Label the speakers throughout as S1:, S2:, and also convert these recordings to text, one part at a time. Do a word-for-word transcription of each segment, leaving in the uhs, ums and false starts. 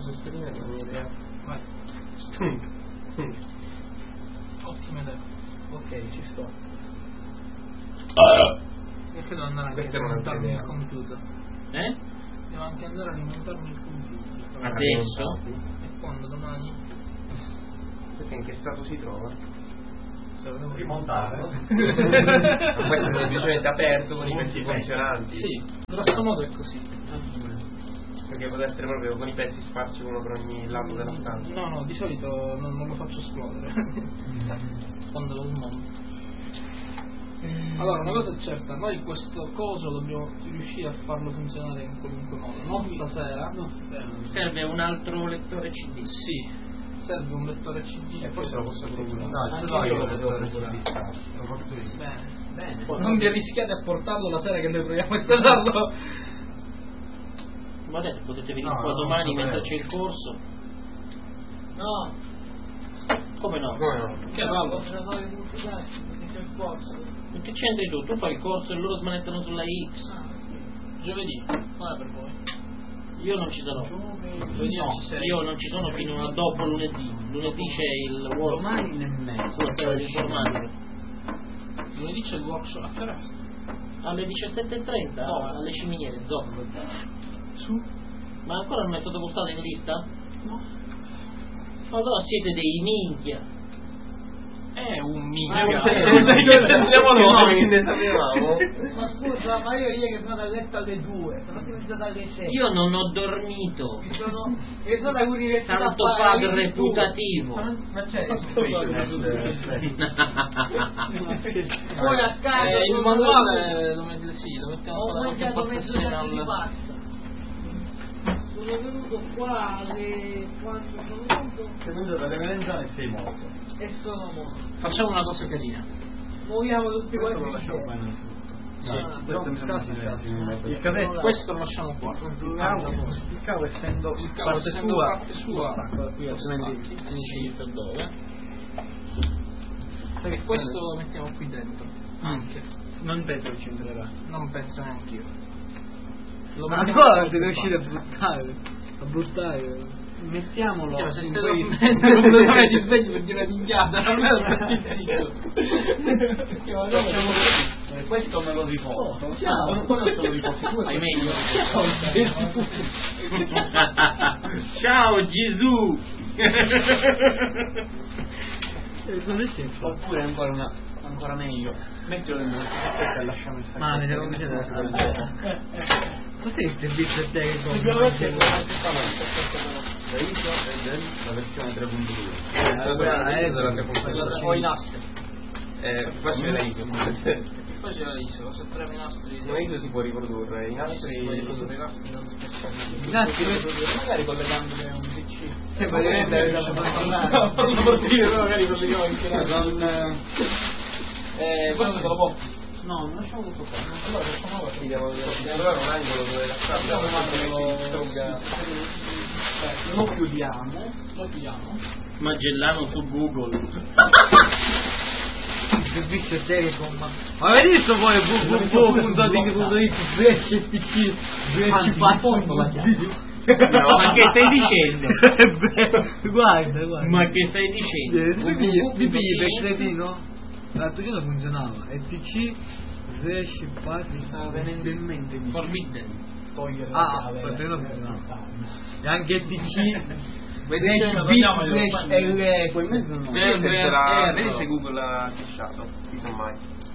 S1: quest'idea di un'idea idea.
S2: Vai.
S1: Stunk. Stunk.
S2: Ottima idea.
S3: Ok, ci sto.
S2: Io credo andare anche
S1: Questa
S2: a
S1: è un'altra
S2: alimentarmi
S1: idea.
S2: il computer.
S4: Eh?
S2: Devo anche andare a alimentarmi il computer.
S4: Adesso?
S2: E quando domani?
S1: Perché in che stato si trova?
S2: Se lo devo
S3: Rimontarlo.
S1: Questo è semplicemente aperto con i pezzi funzionanti.
S2: Sì, grosso modo è così.
S1: Perché può essere proprio con i pezzi sparsi uno per ogni lato della stanza.
S2: No, no, di solito non, non lo faccio esplodere. Quando lo smonto. Allora, una cosa è certa, noi questo coso dobbiamo riuscire a farlo funzionare in qualunque modo. Non stasera. No.
S4: Serve un altro lettore C D.
S2: Sì, serve un lettore C D.
S1: E forse lo posso procurare.
S3: No, ce l'ho io lo vedo procurare. Lo porto io.
S2: Bene,
S3: Bene.
S2: non vi arrischiate a portarlo la sera che noi proviamo a installarlo.
S4: Ma adesso potete venire
S3: No,
S4: qua
S3: no,
S4: domani
S3: no,
S4: mentre
S3: no.
S4: c'è il corso.
S2: No,
S4: Come no?
S1: Come no?
S2: che no?
S5: Possono fare i computati perché c'è il corso.
S4: Ma che c'entri tu? Tu fai il corso e loro smanettano sulla X.
S2: Giovedì, non è per voi.
S4: Io non ci sarò.
S2: Giovedì non ci sei.
S4: Io non ci sono fino a dopo lunedì. Lunedì c'è il workshop
S3: Domani nemmeno.
S4: sulla storia dell'informatica.
S2: Lunedì c'è il workshop a che ora?
S4: Alle diciassette e trenta
S2: No.
S4: alle ciminiere, Zoccolo.
S2: Su?
S4: Ma ancora non è stato postato in lista?
S2: No.
S4: Allora siete dei minchia.
S2: È un
S5: Ma
S2: minchia.
S5: io-
S2: Sentiamo noi.
S1: Ne sapevamo?
S5: Ma scusa, ma io ieri sono andato a letto alle due, sono finito alle sei.
S4: Io non ho dormito.
S5: Mi sono, io sono all'università.
S4: Santo
S5: a fare
S4: padre
S5: la
S4: reputativo.
S3: Ma c'è il
S5: Poi a casa.
S2: Eh, il
S5: sono
S2: manuale lo metti sì, lo mettiamo
S5: Ho
S2: qua qualche
S5: mangiato
S2: parte
S5: mezzo
S2: sera
S5: sacco di
S2: al...
S5: pasta. Sono venuto qua alle quando sono venuto
S3: Sei venuto dalle melanzane e sei morto.
S5: e sono morto.
S2: Facciamo una cosa carina.
S5: Moriamo tutti
S3: Questo
S5: quanti.
S3: lo lasciamo qua
S5: insieme.
S3: innanzitutto.
S2: Sì.
S5: Ah,
S3: Questo mi sembra
S2: Il
S3: il cavetto.
S2: Questo lo lasciamo qua.
S3: Il cavo, il cavo essendo
S2: Il cavo
S3: parte
S2: essendo
S3: sua,
S2: parte sua,
S3: qui
S2: altrimenti finisce per dove? E questo lo mettiamo qui dentro. Anche.
S3: non penso che ci entrerà.
S2: Non penso neanche io. Lo
S6: Ma
S2: mettiamo
S6: ancora
S2: qua.
S6: devi riuscire a buttare. A buttare.
S3: Mettiamolo
S2: Cioè, se
S3: in
S2: stai
S3: quei-
S2: dormendo completamente ti svegli per dire una minchiata, non è un
S3: Facciamo così. Eh, questo me lo riporto.
S5: Oh,
S3: Ah, non quello te lo riporti tu.
S4: Fai meglio.
S3: Ciao.
S4: Ciao Gesù.
S6: Eh, cosa c'è?
S3: Oppure ancora una ancora meglio. Mettilo dentro questa e lasciamo il sacco.
S6: Ma vediamo come c'è da cos'è il servizio a te che
S3: Sicuramente
S6: compra?
S3: la versione tre punto due.
S6: Eh,
S1: Quella
S6: eh,
S1: della tre punto due.
S2: O i nastri.
S1: Eh, poi c'è la I S O.
S2: Poi c'è la I S O, se tre nastri.
S1: La I S O si può riprodurre, i
S2: Si può riprodurre
S1: nastri...
S2: i nastri non si
S6: I nastri
S3: Magari collegandoli a un P C.
S6: Sì, praticamente avete dato
S2: No, non lo dire, però magari colleghiamo anche la
S3: Con,
S2: Eh, questo te lo porto.
S3: no, non lasciamo tutto qua.
S2: Allora facciamo una cosa.
S1: Dobbiamo trovare un angolo dove lasciarlo.
S3: Lo chiudiamo.
S2: Lo chiudiamo.
S4: Magellano su Google.
S6: il servizio a te che comma. Ma avete visto poi w w w punto a t punto it slash p c slash
S3: fondo la chiave.
S4: No, ma che stai dicendo?
S6: Guarda, guarda.
S4: Ma che stai dicendo?
S6: Mi pigli mi pigli per cretino? L'altro giorno funzionava. E P C slash party
S3: Stava venendo in mente di
S4: Forbidden.
S3: togliere
S6: Ah,
S3: la chiave.
S6: l'altro giorno funzionava. E anche il P C
S3: Vedete,
S6: slash
S3: lo
S6: b
S3: vediamo,
S6: slash
S3: lo-
S6: l
S3: Poi in mezzo no.
S4: Eh,
S1: Sarà...
S4: eh,
S1: Vedi
S4: no.
S1: se Google ha fissato. Chissà mai.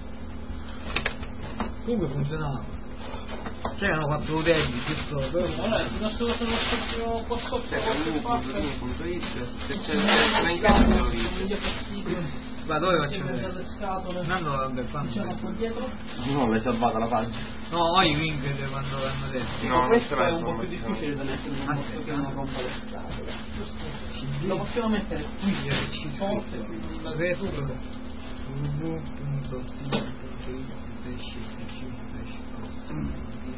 S6: comunque funzionava. Cioè hanno fatto utenti, giusto? Però
S2: Allora, il nostro prossimo qua sotto
S1: C'è
S2: qualche
S1: un
S2: parte.
S1: punto it, se c'è una in casa te lo dice.
S6: ma dove
S5: C'è
S6: faccio
S5: mezzo
S6: vedere?
S5: alle scatole.
S6: No, no, vabbè,
S5: C'è
S6: fanno.
S5: qua dietro.
S3: No, l'hai salvata la pagina.
S6: No, io Ingrid quando l'hanno detto.
S1: No, non
S3: questo
S1: ce l'ha
S3: è un po' più
S1: informazione.
S3: difficile da mettere in un
S6: Ah,
S3: posto
S6: sì.
S3: che non rompa le scatole. Lo possiamo mettere qui, forse.
S6: Resto www punto t punto it slash p c slash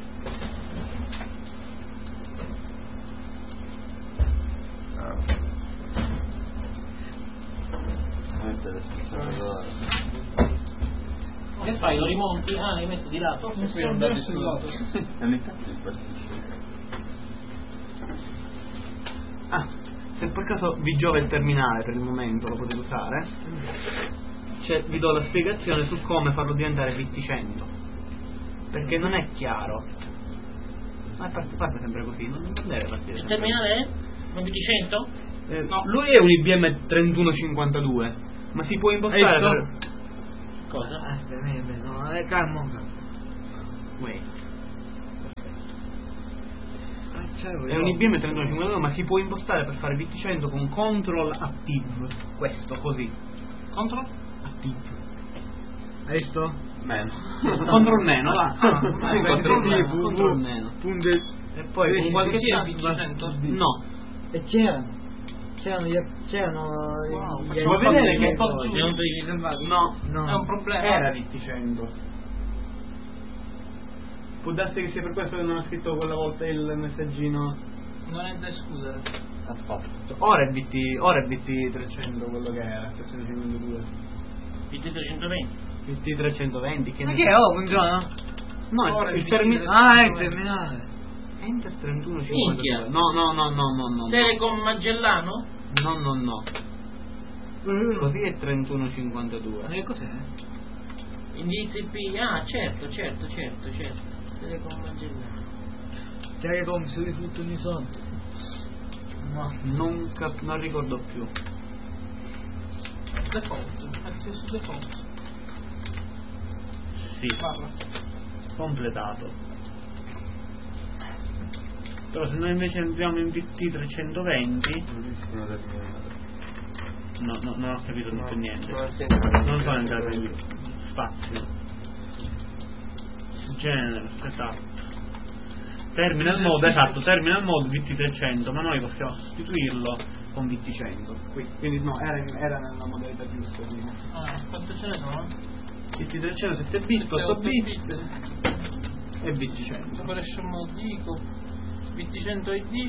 S4: Che fai? Lo rimonti? Ah, l'hai messo di lato?
S2: Forse qui non date sul lato.
S3: E ogni tanto si partisce.
S7: Ah, se per caso vi giova il terminale per il momento, lo potete usare. Cioè, vi do la spiegazione su come farlo diventare V T cento. Perché non è chiaro. Ma parte, parte sempre così, non deve partire.
S4: Il terminale è? Un V T cento?
S7: Eh,
S2: No.
S7: Lui è un I B M trentuno cinquantadue, ma si può impostare
S6: Ecco.
S7: per...
S4: Cosa?
S6: Aspetta, bene, bene, no, eh, calmo, calmo.
S7: Wait.
S6: Ah, c'è,
S7: È un I B M trentuno cinquantadue, ma si può impostare per fare V T cento con control active. Questo, così.
S2: Control?
S7: Active.
S6: Hai visto?
S1: Meno.
S7: Control meno, va.
S6: Ah,
S7: Sì,
S6: vai,
S7: control
S6: sì,
S7: meno,
S6: pu-
S7: control
S6: pu-
S7: meno.
S6: punto-
S7: E poi con
S6: Sì,
S7: qualche
S2: Sì, è
S7: tasto-
S2: V T cento?
S7: No.
S6: E c'erano. C'erano gli... c'erano...
S2: Wow,
S6: gli-
S2: facciamo
S6: gli-
S7: vedere
S6: gli-
S7: che-
S6: gli-
S2: Facciamo-
S4: Abbiamo preso i salvati?
S7: No.
S6: No.
S2: È un problema.
S7: Era V T cento. Può darsi che sia per questo che non ha scritto quella volta il messaggino.
S2: Non è da escludere.
S7: Ora è V T, ora è V T trecento quello che era, trecentocinquantadue.
S4: V T trecentoventi?
S7: V T trecentoventi che
S6: Ma
S7: ne
S6: che è? Oh, funziona?
S7: No,
S2: Ora
S7: il,
S2: è
S7: il
S2: V T
S7: terminale.
S6: Ah, è il terminale.
S7: Enter trentuno
S4: Minchia.
S7: cinquantadue. No, no, no, no, no, no.
S4: Telecom Magellano?
S7: No, no, no. Così è trentuno cinquantadue.
S6: Ma che cos'è?
S4: Indirizzo I P? Ah, certo, certo, certo, certo. Telecom Magellano.
S6: Telecom si risultano i soldi.
S7: Ma non, cap- non ricordo più.
S2: Default. Access default.
S7: Sì,
S2: Parla.
S7: completato. Però se noi invece entriamo in V T trecentoventi. No, no, non ho capito tutto e niente. Non sono entrato in spazio. Genere, esatto. Terminal mode, esatto, terminal mode V T trecento, ma noi possiamo sostituirlo con V T cento. Qui- Quindi no, era, in- era nella modalità giusta. Quindi.
S2: Ah, quante ce ne sono?
S7: V T trecento sette bit, otto bit e V T cento.
S2: Operation Mode Ico, V T cento I D.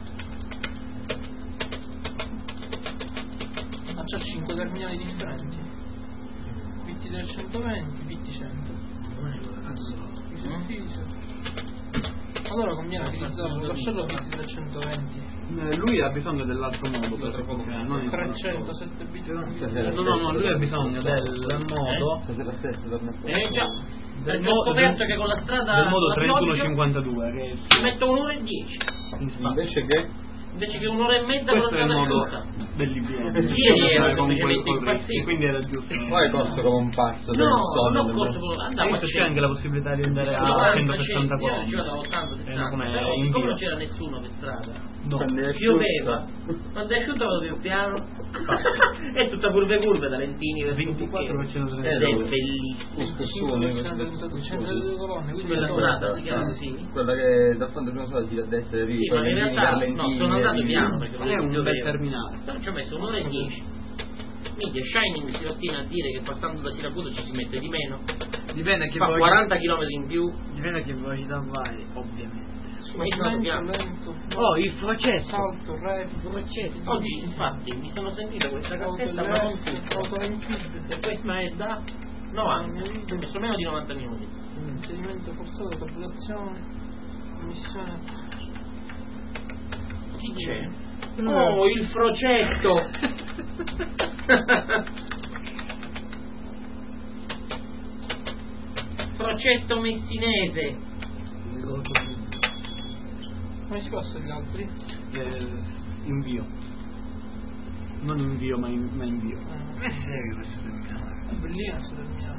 S2: Ma c'ha cinque terminali differenti. V T trecentoventi, V T cento. Ufficio. Allora conviene utilizzarlo, lasciarlo V T trecentoventi.
S7: Eh, Lui ha bisogno dell'altro modo per funzionare, non il
S2: trecento, sette bit.
S7: No, no, no, lui ha bisogno del modo
S4: Eh già,
S7: del
S4: perché ho
S7: modo,
S4: scoperto
S7: del,
S4: che con la strada
S7: del modo
S4: la
S7: trentuno
S4: pioggia
S7: cinquantadue che
S4: ci metto un'ora e dieci,
S7: in spazio.
S1: Invece che?
S4: invece che un'ora e mezza con la
S7: Questo è il
S4: strada
S7: modo
S4: giusta.
S7: dell'I B M.
S4: Ieri era
S7: con quel
S4: semplicemente
S7: col
S4: impazzito.
S7: rischio, quindi era giusto.
S1: Poi corso come un pazzo per il
S4: No,
S1: sonno
S4: non
S1: del-
S4: corso con
S7: Hai
S4: andavo a
S7: visto c'è
S4: cento.
S7: anche la possibilità di andare
S4: No,
S7: a
S4: eh,
S7: centosessanta
S4: facevo- io ci vado a
S7: km.
S4: ottanta
S7: Eh,
S4: settanta,
S7: come
S4: però
S7: in
S4: siccome
S7: via.
S4: non c'era nessuno per strada,
S7: No.
S1: Quando è
S4: pioveva,
S1: asciutta.
S4: quando è asciutto vado più piano e tutta curve curve da Lentini verso
S7: ventiquattro per cento
S4: Bucchero. Ed è bellissimo.
S1: Questo suono,
S2: centodue colonne, quindi
S4: Quella
S2: la
S4: strada si chiama così?
S1: quella che dal fondo prima sola gira a destra e
S4: Sì,
S1: arriva.
S4: ma in realtà no, sono andato piano perché
S7: È
S4: volevo
S7: un bel
S4: piovere.
S7: terminale.
S4: Però ci ho messo un'ora e dieci. Minchia, Shining si ostina a dire che passando da Siracusa ci si mette di meno.
S6: Dipende che
S4: Fa
S6: velocità-
S4: quaranta chilometri in più.
S6: Dipende a che velocità vai, ovviamente.
S4: Ma io sono piano.
S2: lento,
S6: Oh, il processo!
S2: salto, rap,
S4: Oggi infatti mi sono sentito questa cassetta ma non tutta. E questa è da novanta. Ho messo meno di novanta minuti.
S2: inserimento forzato, tabulazione, missione.
S4: Chi c'è? Oh, il frocetto! Frocetto messinese!
S2: Come si passa gli altri?
S7: Eh, invio. Non invio, ma, in, ma invio.
S6: È serio questo terminale?
S2: È bellino questo terminale.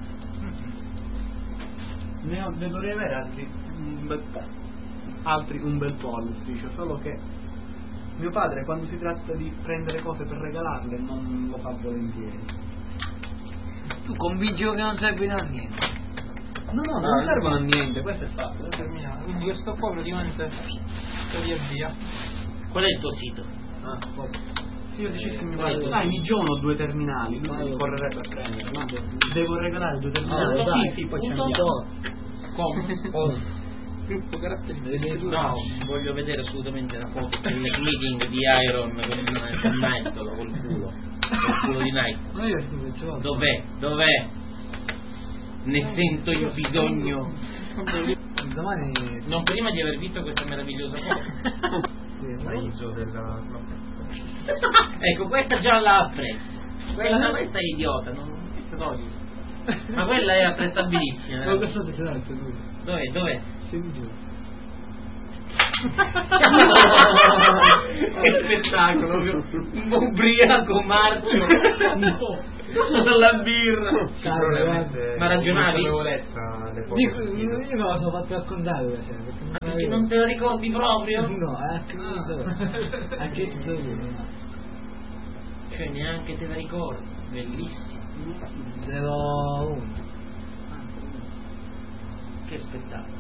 S7: Ne, ho, ne dovrei avere altri un bel po'. Altri un bel po' all'ufficio, solo che mio padre quando si tratta di prendere cose per regalarle non lo fa volentieri.
S6: Tu convinci che non serve a niente.
S7: No, no,
S1: Ah,
S7: non servono a niente, questo è fatto.
S2: Terminale. Quindi questo qua praticamente si via via.
S4: Qual è il tuo sito?
S7: Ah, se io dicessi a mio
S4: Eh,
S7: padre,
S4: eh,
S7: dai, mi giono due terminali, lui correrebbe a prendere, ma devo regalare due terminali.
S6: Ah, dai,
S7: sì, sì, poi ci
S4: punto.
S7: andiamo.
S2: Come? Gruppo caratteristiche.
S4: No, voglio vedere assolutamente la foto del meeting di Iron con il cammetto col culo. Col culo di Nike.
S6: Ma io sto ce l'ho.
S4: Dov'è? Dov'è? Ne sento il bisogno.
S6: Domani...
S4: Non prima di aver visto questa meravigliosa foto.
S6: Sì,
S1: La I S O della... no.
S4: Ecco, questa già l'ha appresa. Questa, questa è idiota, non questa togli. Ma quella è apprezzabilissima.
S6: Ma
S4: Eh.
S6: cosa state tirando lui?
S4: Dov'è? Dov'è?
S6: Sei giù.
S4: Che spettacolo! Un ubriaco marcio! No! La birra!
S1: Sicuramente
S4: Ma ragionavi?
S1: consapevolezza le foto
S6: Dico,
S1: sentite.
S6: io me la sono fatto raccontare quella sera, perché non
S4: Ma perché
S6: avevo-
S4: non te lo ricordi proprio?
S6: No, è accanito. A che zero?
S4: Cioè neanche te la ricordi, bellissimo.
S6: zero uno.
S4: Che spettacolo.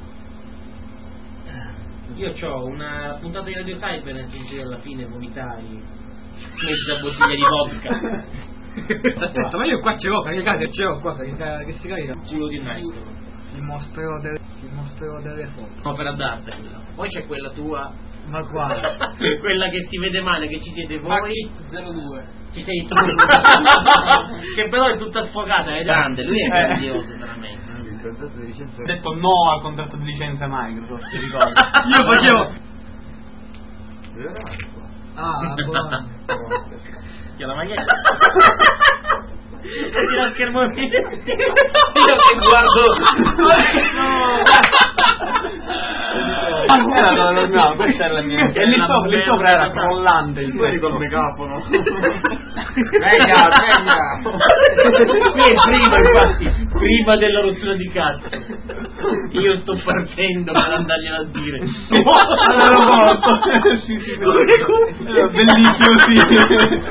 S4: Io ho una puntata di Radio Cyber nel senso che alla fine vomitai mezza bottiglia di vodka.
S6: Aspetta, ma io qua ce l'ho, caricate, ce l'ho qua, caricate, che si carica.
S4: Culo di Nike.
S6: Ti mostrerò delle, ti mostrerò delle foto.
S4: Opera d'arte quella. Poi c'è quella tua.
S6: Ma quale?
S4: Quella che si vede male, che ci siete voi.
S2: zero due.
S4: Ci sei tu. Che però è tutta sfogata, è grande, lui è grandioso veramente.
S7: Ha detto no al contratto di licenza Microsoft, ti ricordi?
S6: Io facevo...
S1: Veramente.
S6: Ah, buono.
S4: C'è la maglietta. E tira lo schermo via. Io che guardo.
S7: Ah, era la normale, questa era la mia. E lì sopra, lì sopra era crollante il
S1: Tu eri
S7: pezzo.
S1: col megafono. Venga, venga.
S4: Qui è prima, infatti, prima della rottura di cazzo. Io sto partendo per andarglielo a dire.
S7: All'aeroporto. Sì, sì, era bellissimo, sì.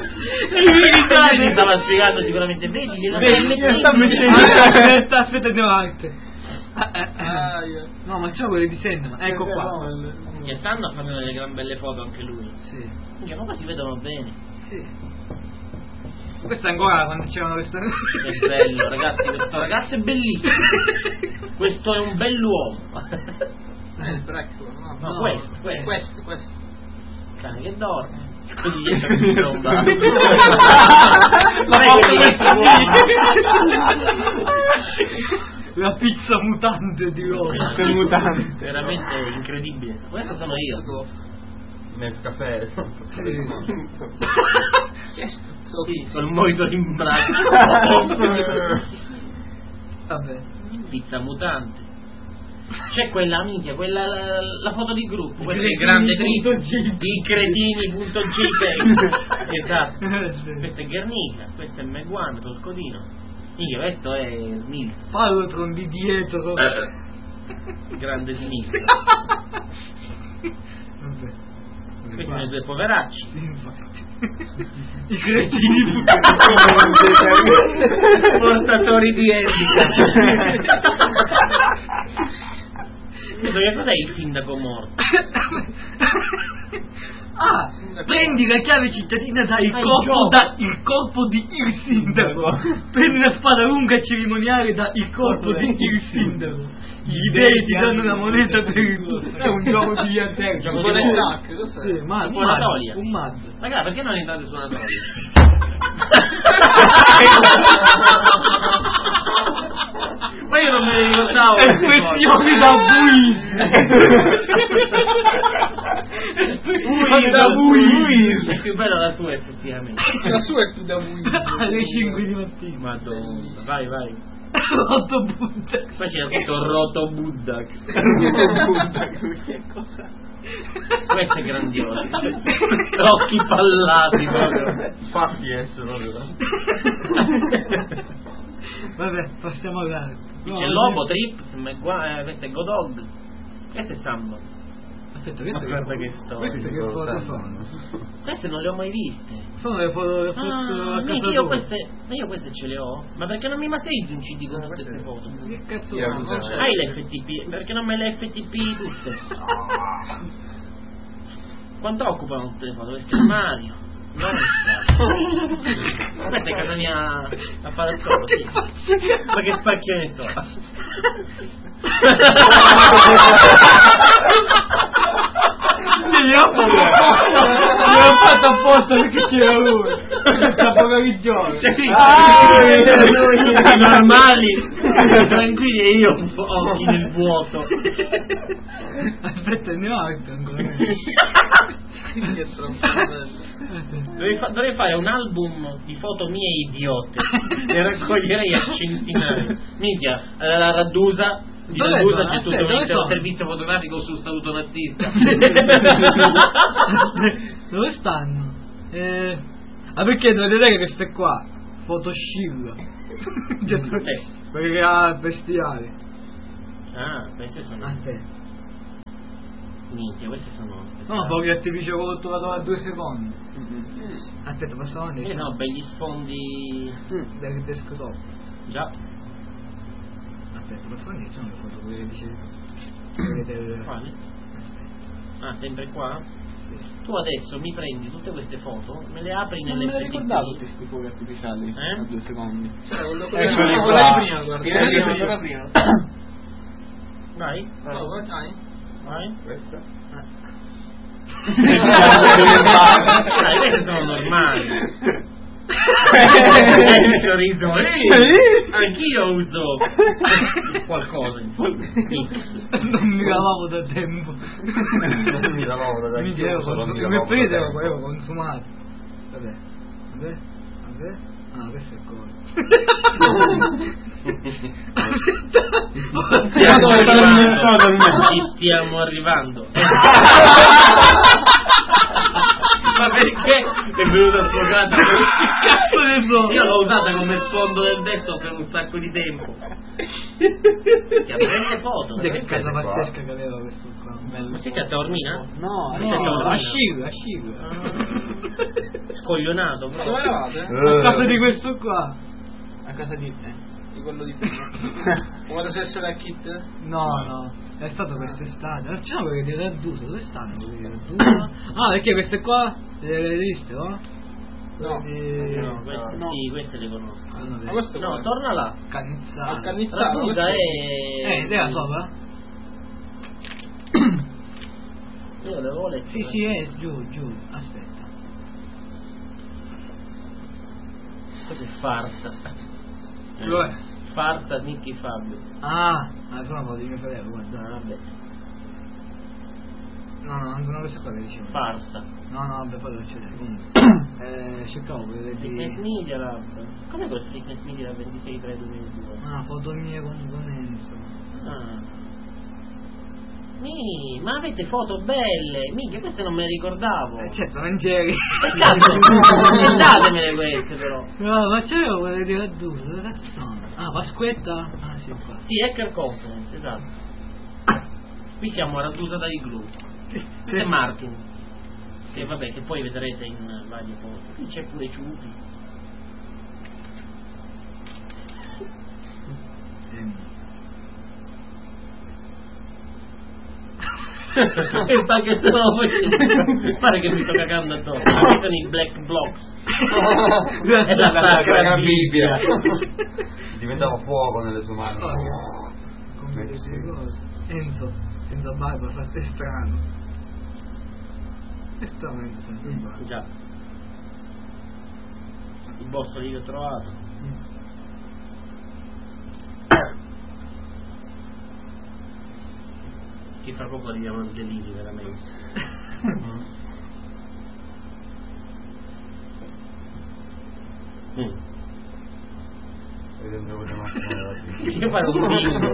S4: E mi stava spiegando sicuramente, vedi, gliela
S7: Vedi,
S4: metti-
S7: sta mettendo-
S6: Aspetta, aspetta, andiamo avanti.
S2: Ah, io.
S6: No, ma c'ho quelli di Sandman, ecco qua.
S4: Che stanno a farmi delle gran belle foto anche lui.
S6: Sì,
S4: Minchia, ma qua si vedono bene.
S6: sì. Questa è ancora quando c'erano queste...
S4: Che bello, ragazzi, questo ragazzo è bellissimo. Questo è un bell'uomo.
S2: Eh, Dracula, no,
S4: No,
S2: no,
S4: questo, questo.
S2: questo, questo.
S4: Cane che dorme. Così dietro che si tromba.
S7: La
S4: Non è
S7: foto
S4: che
S7: questa
S4: uomo.
S6: La pizza mutante di Roma.
S7: Queste mutande.
S4: Veramente incredibile. Questo sono io.
S1: Nel caffè.
S4: Sì, col monitor in braccio.
S6: Vabbè.
S4: Pizza mutante. C'è quella minchia, quella la, la foto di gruppo, quella
S6: I
S4: è grande
S6: cretini punto
S4: trip.
S6: J P.
S4: I cretini punto J P. Esatto.
S6: Eh, sì.
S4: Questa è Guernica, questo è Meguan, Toscodino. Minchia, questo è Smith,
S6: Palotron di dietro.
S4: grande sinistra.
S6: Vabbè.
S4: Questi sono i due poveracci.
S6: Infatti. I cretini
S4: Portatori di handicap. Che cos'è il sindaco morto?
S6: Ah, prendi la chiave cittadina dal
S4: Ah, il
S6: corpo,
S4: gioco.
S6: da il corpo di il sindaco. Prendi la spada lunga cerimoniale da il corpo di il sindaco. Gli dei ti danno una moneta per il tuo. È un gioco di Yantek.
S4: Gioco
S2: Con
S4: di
S2: le
S4: ruolo.
S2: tacche, cos'è?
S6: Sì, ma un
S4: Suonatoria.
S6: mazzo, un mazzo.
S4: Raga, perché non entrate su una toria? Ma io non me ne ricordavo.
S6: Espressioni da Espressioni da Buis.
S4: È più bella la tua effettivamente.
S2: La sua è più da Buis.
S6: Alle cinque di mattina.
S4: Madonna, vai vai.
S6: Otto punte.
S4: Poi c'era scritto Roto Buddha. Questo è grandioso. Occhi pallati proprio.
S1: Fatti esso proprio.
S6: Vabbè, passiamo all'altro.
S4: C'è Lobo, Trip, Megua- eh, questo è Godog. Questo è Samba.
S6: Aspetta,
S1: Ma
S6: queste
S1: guarda
S6: che
S1: che storia.
S6: queste che foto sono?
S4: Queste non le ho mai viste.
S6: Sono le foto che ho fatto
S4: Ah,
S6: a
S4: mica
S6: casa
S4: io
S6: tua.
S4: queste, ma io queste ce le ho. Ma perché non mi masterizzi un C D con tutte queste foto?
S6: Che cazzo
S1: Io
S6: sono?
S1: non
S6: Non
S1: so.
S6: c'è.
S4: Hai l'F T P? Perché non me le F T P tutte? Quanto occupano tutte le foto? Questo è Mario. Non questa è casa mia a fare il solo, sì. Ma che spacchione sto?
S6: Io ho fatto apposta perché c'era lui. Questa poveri giorni.
S4: Ah, i normali, tranquilli, e io occhi nel vuoto.
S6: Aspetta, ne ho altro ancora.
S4: Dovrei, fa- dovrei fare un album di foto mie idiote e raccoglierei a centinaia. Minchia, alla Raddusa di
S6: Dove
S4: Raddusa
S6: sono?
S4: c'è tutto
S6: Aspetta,
S4: un
S6: dove
S4: intero
S6: sono?
S4: servizio fotografico sul statuto nazista.
S6: Dove stanno? Eh... Ah, perché dovete vedere che queste qua Photoshield. Cioè,
S4: Eh.
S6: perché ha bestiali.
S4: Ah, queste sono.
S6: Aspetta.
S4: Minchia, queste sono.
S6: Sono pochi artificio che ho trovato a due secondi. Aspetta, passiamo avanti.
S4: Questi sono begli sfondi.
S6: Del desktop.
S4: Già.
S6: Aspetta, passiamo avanti, sono le foto quelle che dicevi. Vedete.
S4: Quali?
S6: Aspetta.
S4: Ah, sempre qua?
S6: Sì.
S4: Tu adesso mi prendi tutte queste foto, me le apri
S7: Non me
S4: nelle
S7: le ricordavo
S4: F T P.
S7: questi fuochi artificiali
S4: Eh?
S7: a due secondi.
S2: quello
S1: Eccoli
S2: quello
S1: qua.
S2: di prima, guarda.
S1: Direi che
S2: Quello
S1: prima.
S2: di prima.
S4: Vai,
S2: No, guarda, dai.
S4: vai.
S1: Questa?
S4: Dai, queste sono normali. Il sorriso. Ehi, anch'io uso qualcosa.
S6: Non mi lavavo da tempo.
S1: Non mi lavavo da
S6: Mi
S1: tempo,
S6: ero
S1: solo
S6: consum-
S1: mi
S6: il mio
S1: lavavo da
S6: periodo
S1: tempo.
S6: avevo consumato. Vabbè. Vabbè. Vabbè. Ah, questo è cosa.
S4: Stiamo arrivando. Ci stiamo arrivando. Ma perché è venuta sfogata?
S6: Che cazzo ne so?
S4: Io l'ho usata come sfondo del desktop per un sacco di tempo. Che prende foto.
S6: Che
S4: eh?
S6: casa pazzesca che aveva questo qua.
S4: Ma c'è che Taormina?
S7: No,
S4: Questa è
S6: No, a
S4: Taormina.
S6: Scigo, a Scigo.
S4: Scoglionato
S2: Dove
S4: proprio.
S2: eravate?
S6: A casa di questo qua.
S7: a casa di te.
S2: Di quello di prima. Quando sei essere a kit?
S6: No, no, è stato quest'estate. Non c'erano quelle di Raddusa, dove stanno quelle di Raddusa? Ah, perché queste qua le le hai viste, no?
S2: No.
S6: Quelle di...
S4: No, queste,
S2: No.
S4: sì, queste le conosco.
S6: Ah, no,
S2: Ma questo
S4: No,
S2: qua?
S4: torna là.
S6: Cannizzale.
S2: Al Cannizzaro.
S4: Raddusa è...
S6: Eh, è là sopra?
S4: Io le vuole.
S6: Sì, sì, è giù, giù, aspetta.
S4: Questo è farsa.
S6: Lo è?
S4: Farsa Nicky Fabio.
S6: Ah, ma sono un po' di mio fratello, guarda.
S4: Ah, vabbè.
S6: No, no, non sono queste qua che dicevo.
S4: Farsa.
S6: No, no, vabbè, poi lo c'è. Comunque. Eh, cercavo quelle
S4: Fitness
S6: di...
S4: Media Lab. Com'è questo Fitness Media Lab ventisei tre duemiladue?
S6: Ah, foto mie con con Enzo.
S4: Ah. Mi, ma avete foto belle! Minchia, queste non me le ricordavo!
S6: Eh, certo, Mangieri.
S4: Peccato! Datemele queste però!
S6: No, ma c'avevo quelle di Raddusa, dove cazzo sono? Ah, Pasquetta? Ah, sì, qua.
S4: Sì, Hacker Conference, esatto. Qui siamo a Raddusa dai Glue. Questo è Martin. Che vabbè, che poi vedrete in varie foto. Qui c'è pure Ciupi.
S6: Eh,
S4: E sta che se no poi pare che mi sto cagando addosso. Questi sono i black blocks. È la sacra Bibbia.
S1: Diventava fuoco nelle sue mani.
S6: Come queste cose. Enzo, senza barba, fa è strano. È strano Enzo senza barba.
S4: Già. Il boss lì che ho trovato. Che fra poco arriviamo al delirio veramente. Mm.
S1: Vedendo quelle macchine della Bibbia.
S4: Io farò un bingo.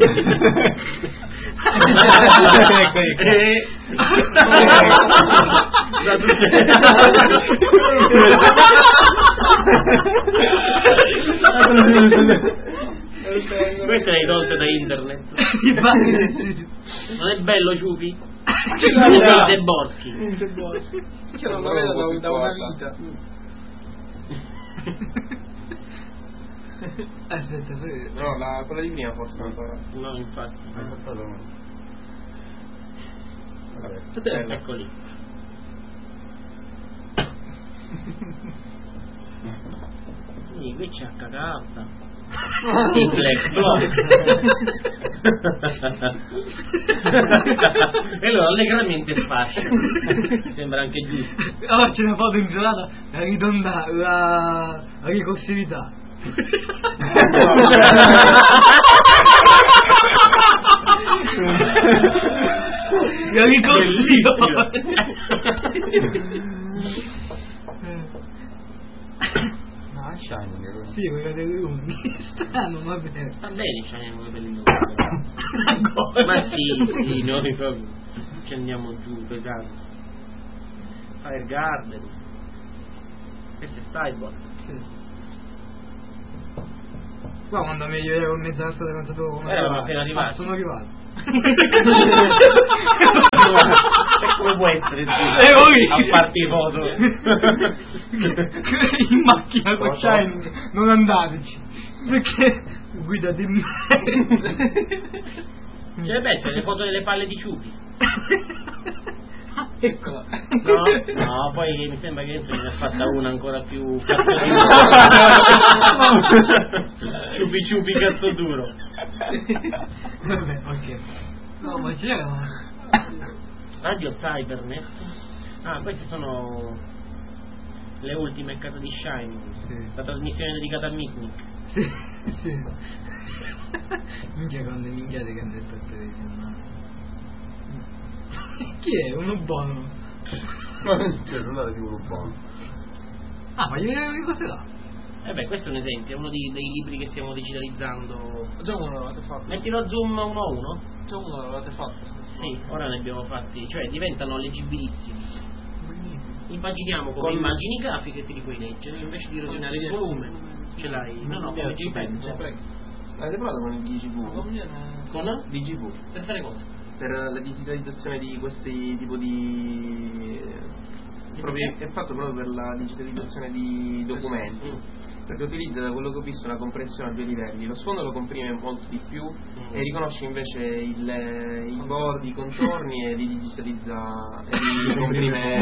S4: Queste le hai tolte da internet. Non è bello, Ciupi? Dei Boschi.
S2: Io non lo vedo da, da una vita.
S6: Aspetta, poi...
S1: No, la, quella di prima forse non sarà.
S4: No, infatti.
S1: Non è stato uno. Vabbè.
S4: Bello. Ecco lì. Sì, qui c'è H K. Il Black Block. E allora allegramente fascia. Sembra anche giusto.
S6: Allora c'è una foto in giornata, la ridonda, la, la ricorsività. La ricorsività.
S1: No, è Shining.
S6: Sì, con i capelli lunghi. Strano, va bene.
S4: Sta bene, c'hanno i capelli lunghi. Ma sì, sì, noi proprio ci andiamo giù pesante. Fire Garden. Questo è Cyborg.
S6: Sì. Qua quando meglio ero in mezzo alla strada non sapevo come
S4: Eravamo
S6: arrivare.
S4: appena arrivati.
S6: Ah, sono arrivato.
S4: E come può essere
S6: Ero lì.
S4: a farti le foto?
S6: In macchina con Shining non andateci perché guida di merda.
S4: Cioè beh, c'è le foto delle palle di ciupi.
S6: Eccola.
S4: No? No, poi mi sembra che ne ha fatta una ancora più cazzo duro. Ciupi ciupi cazzo duro.
S6: Vabbè, ok. No, ma c'era.
S4: Radio Cybernet. Ah, queste sono le ultime case di Shining.
S6: Sì.
S4: La trasmissione dedicata a Mitnick.
S6: Sì, sì. Minchia quante minchiate che hanno detto a televisione. Chi è? Uno buono.
S1: Cioè, non era tipo uno buono.
S6: Ah, ma io che cosa là?
S4: Eh beh, questo è un esempio, è uno dei, dei libri che stiamo digitalizzando.
S2: Già uno l'avete fatto.
S4: Mettilo a zoom uno a uno.
S2: Già uno l'avete fatto.
S4: Sì, ora ne abbiamo fatti, cioè diventano leggibilissimi. Immaginiamo come
S1: Con-
S4: immagini grafiche che ti li puoi leggere, invece di rovinare il volume. Ce l'hai? No, no, come JPEG.
S2: Prego.
S1: Avete provato con il D G V?
S2: Non viene.
S4: Con?
S1: D G V.
S4: Per fare cosa?
S1: Per la digitalizzazione di questi tipo di... proprio, è fatto proprio per la digitalizzazione di documenti. Perché utilizza, da quello che ho visto, una compressione a due livelli. Lo sfondo lo comprime molto di più e riconosce invece il, i bordi, i contorni e li digitalizza e li comprime.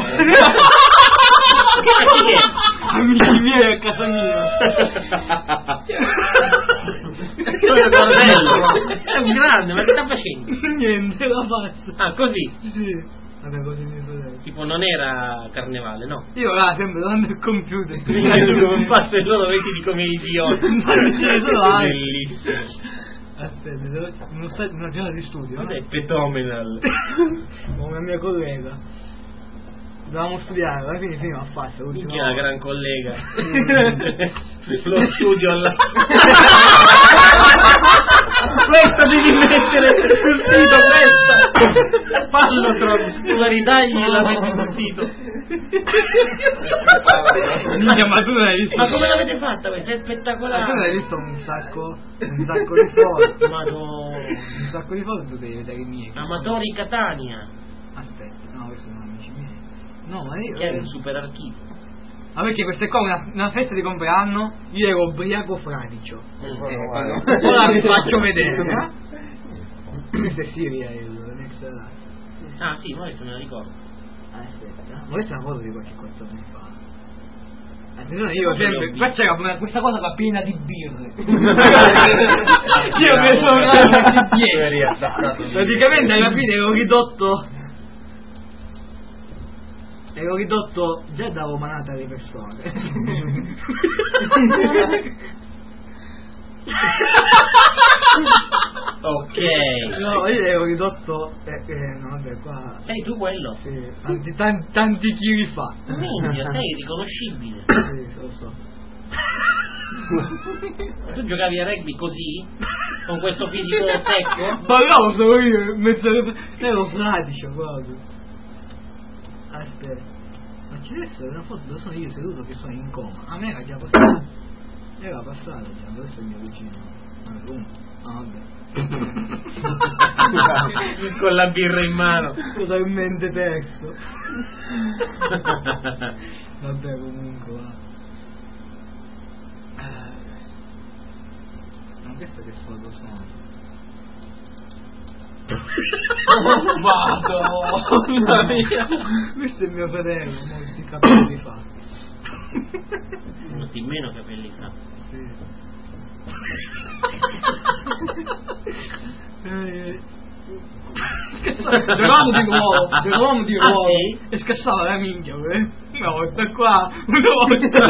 S6: Amici miei a casa mia.
S4: Quello Cornello è un grande, ma che sta facendo?
S6: Niente, la passa.
S4: Ah, così?
S6: Sì. Vabbè, così mi fratello.
S4: Tipo non era carnevale, no?
S6: Io là sempre davanti al computer.
S4: Tu non passi solo vedi come idioti.
S6: Non ce ne sono altri.
S4: Bellissimo.
S6: Aspetta, devo... uno sta... una giornata di studio.
S4: Cos'è
S6: Eh?
S4: Phenomenal?
S6: Con una mia collega. Dovevamo studiare, alla fine finiva a farsi l'ultima
S4: Minchia, una
S6: ora.
S4: gran collega. Lo studio alla... Questo devi mettere sul sito, questa! Fallo troppo, tu la ritagli e la metti sul sito.
S6: Minchia, ma tu non hai visto?
S4: Ma come l'avete fatta questa? È
S6: Ma tu non hai
S4: spettacolare.
S6: visto un sacco, un sacco di foto?
S4: Madonna.
S6: Un sacco di foto tu devi vedere i miei.
S4: Amatori Catania.
S6: Aspetta, no, questi sono amici miei. No, ma io...
S4: Che è un super archivio.
S6: Ma perché questa è qua una, una festa di compleanno, io ero ubriaco fradicio.
S4: Mm.
S6: Ora vi faccio vedere. Eh? Questa è Siria, il next life.
S4: Ah sì, ma adesso me la ricordo.
S6: Aspetta, ma questa è una foto di qualche quattro anni fa. Attenzione, io
S4: Come
S6: sempre.
S4: l'ho visto?
S6: Qua c'era una- questa cosa qua piena di birre. Io ho preso un ramo di dietro. Praticamente alla fine ero ridotto. Ero ridotto. Già davo manata alle persone.
S4: Ok.
S6: No, io ero ridotto. Eh, eh, no, vabbè, qua.
S4: Sei tu quello?
S6: Sì, tanti, tanti, tanti chili fa.
S4: Minchia, sei riconoscibile.
S6: Sì, lo so.
S4: Tu giocavi a rugby così? Con questo fisico secco?
S6: Ballavo solo io, mezzo ero fradicio proprio. Aspetta. Ma c'è adesso una foto dove sono io seduto che sono in coma. A me era già passato. Era passato già, questo è il mio vicino. Ah, comunque. Ah, vabbè.
S4: Con la birra in mano.
S6: Totalmente perso. Vabbè, comunque va. Eh. Ma queste che foto sono?
S2: Madonna mia.
S6: Questo è mio fratello, molti capelli fa.
S4: Molti meno capelli fa.
S6: Sì. eh, Giocavamo di nuovo, giocavamo di
S4: Ah,
S6: nuovo
S4: sì?
S6: e scassava la minchia, eh. Una volta qua, una volta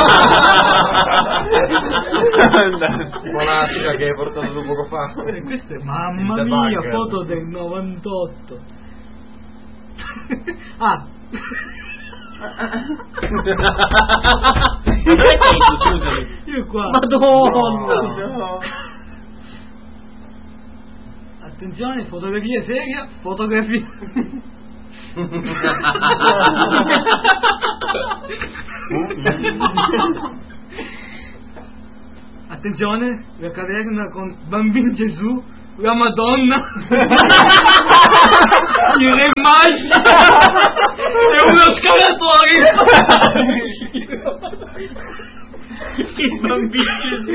S1: Monastica che hai portato tu poco fa.
S6: E questa è, mamma
S1: Il
S6: mia,
S1: debugger.
S6: foto del novantotto. Ah,
S4: Ma dove sei tu, scusami?
S6: Io qua.
S4: Madonna!
S1: No.
S6: Attenzione, fotografia seria, fotografia. Attenzione, la caverna con Bambino Gesù, la Madonna, il Re Magi e uno scalatore.
S4: Il Bambino Gesù.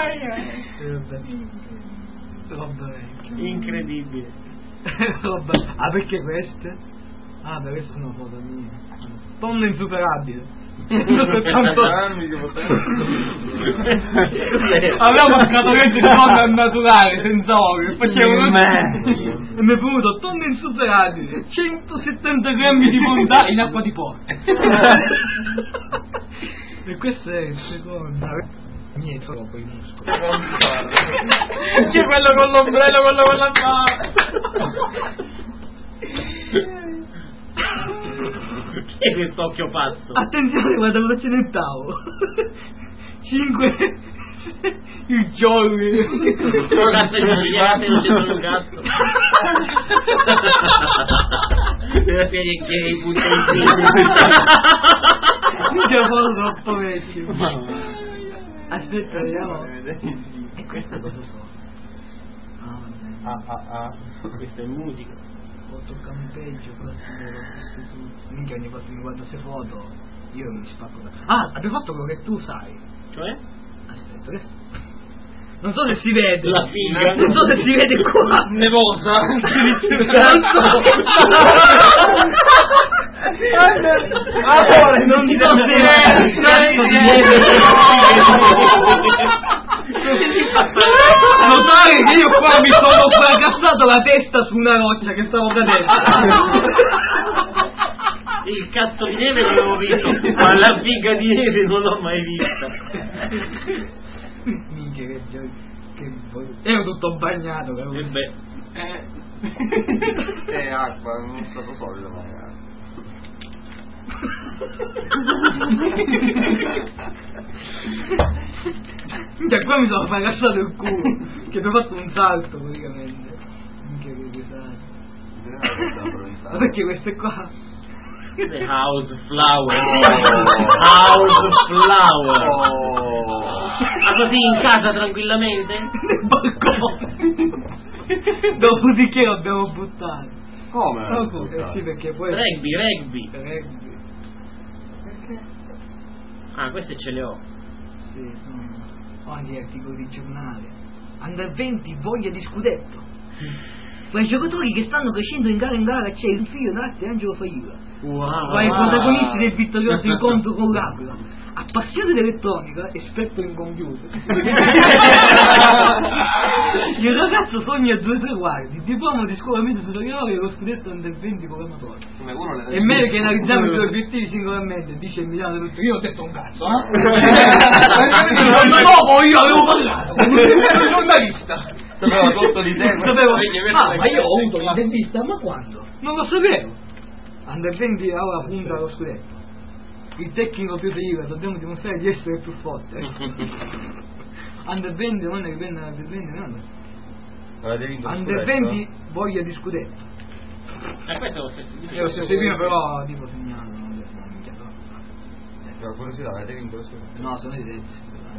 S6: Roba vecchia.
S4: Incredibile.
S6: Roba. Ah, perché queste? Ah, beh, queste sono foto mie. Donna insuperabile.
S1: anni che potevo.
S6: Avevamo scatolette di donna naturale, senza olio, facevano e mi è venuto tonno insuperabile, centosettanta grammi di bontà in acqua di porco. E questo è il secondo. Niente, troppo i muscoli.
S1: C'è quello con l'ombrello, quello con la barra.
S4: Che è questo occhio pazzo?
S6: Attenzione, guarda cosa c'è nel tavolo. Cinque il giorno.
S4: Sono cazzo di sbagliate, non c'è solo un cazzo. Della serie gay, punto di
S6: Che foto troppo vecchio. Aspetta, vediamo. E questa cosa sono? Ah,
S1: Ah ah ah.
S4: Questa è musica.
S6: foto campeggio, minchia, ogni volta che mi guardo queste foto io mi spacco da... Ah, abbiamo fatto quello che tu sai.
S4: Cioè?
S6: Aspetta, adesso... Non so se si vede.
S4: La figa.
S6: Non so se si vede qua.
S4: Nevosa.
S6: Non so. Amore, non ti so se notare che io qua mi sono fracassato la testa su una roccia che stavo cadendo.
S4: Il cazzo di neve l'avevo visto, ma la figa di neve non l'ho mai vista.
S6: Minchia che gioco, che ero tutto bagnato,
S4: E
S6: capito?
S4: beh,
S1: Eh. È acqua, non è stato solido magari.
S6: Minchia, qua mi sono fracassato il culo, che mi ho fatto un salto praticamente. Minchia che disastro. Ma perché queste qua?
S4: the house flower. House flower.
S1: Oh.
S4: Ma così in casa tranquillamente?
S6: Nel balcone. Dopodiché l'abbiamo buttato.
S1: Come?
S6: Dopo, eh sì, perché poi...
S4: Rugby, rugby.
S6: Rugby. Perché?
S4: Ah, queste ce le ho.
S6: Sì, sono... Ho anche articoli di giornale. Under venti voglia di scudetto. Fra i giocatori che stanno crescendo in gara in gara c'è il figlio d'arte Angelo Failla.
S4: Wow.
S6: Fra i protagonisti del vittorioso incontro con l'Aquila. Appassionato di elettronica, esperto in computer. Il ragazzo sogna a due traguardi, diploma di scuola media superiore e lo scudetto under venti con l'amatore.
S1: Come uno le-
S6: E meglio che analizziamo i tuoi obiettivi singolarmente, dice il Milano tutto. Io ho detto un cazzo, eh? Dopo io avevo parlato, ero giornalista.
S1: Sapeva tutto di te.
S6: Sapevo,
S1: Vedi, vedi,
S6: ah,
S1: vedi,
S6: ma io ho
S1: vedi,
S6: avuto
S1: vedi.
S6: l'intervista, ma quando? Non lo sapevo. Under venti ora punta allo scudetto. Il tecnico più deriva, dobbiamo dimostrare di essere più forte. Under venti non è che prende Under venti, no?
S1: Avete vinto il
S6: Under
S1: scudetto?
S6: venti voglia di scudetto.
S4: E questo è lo stesso.
S6: Io lo stesso prima però tipo segnalo, non lo so, minchia, no.
S1: Per curiosità, avete vinto lo scudetto?
S6: No, sono i terzi.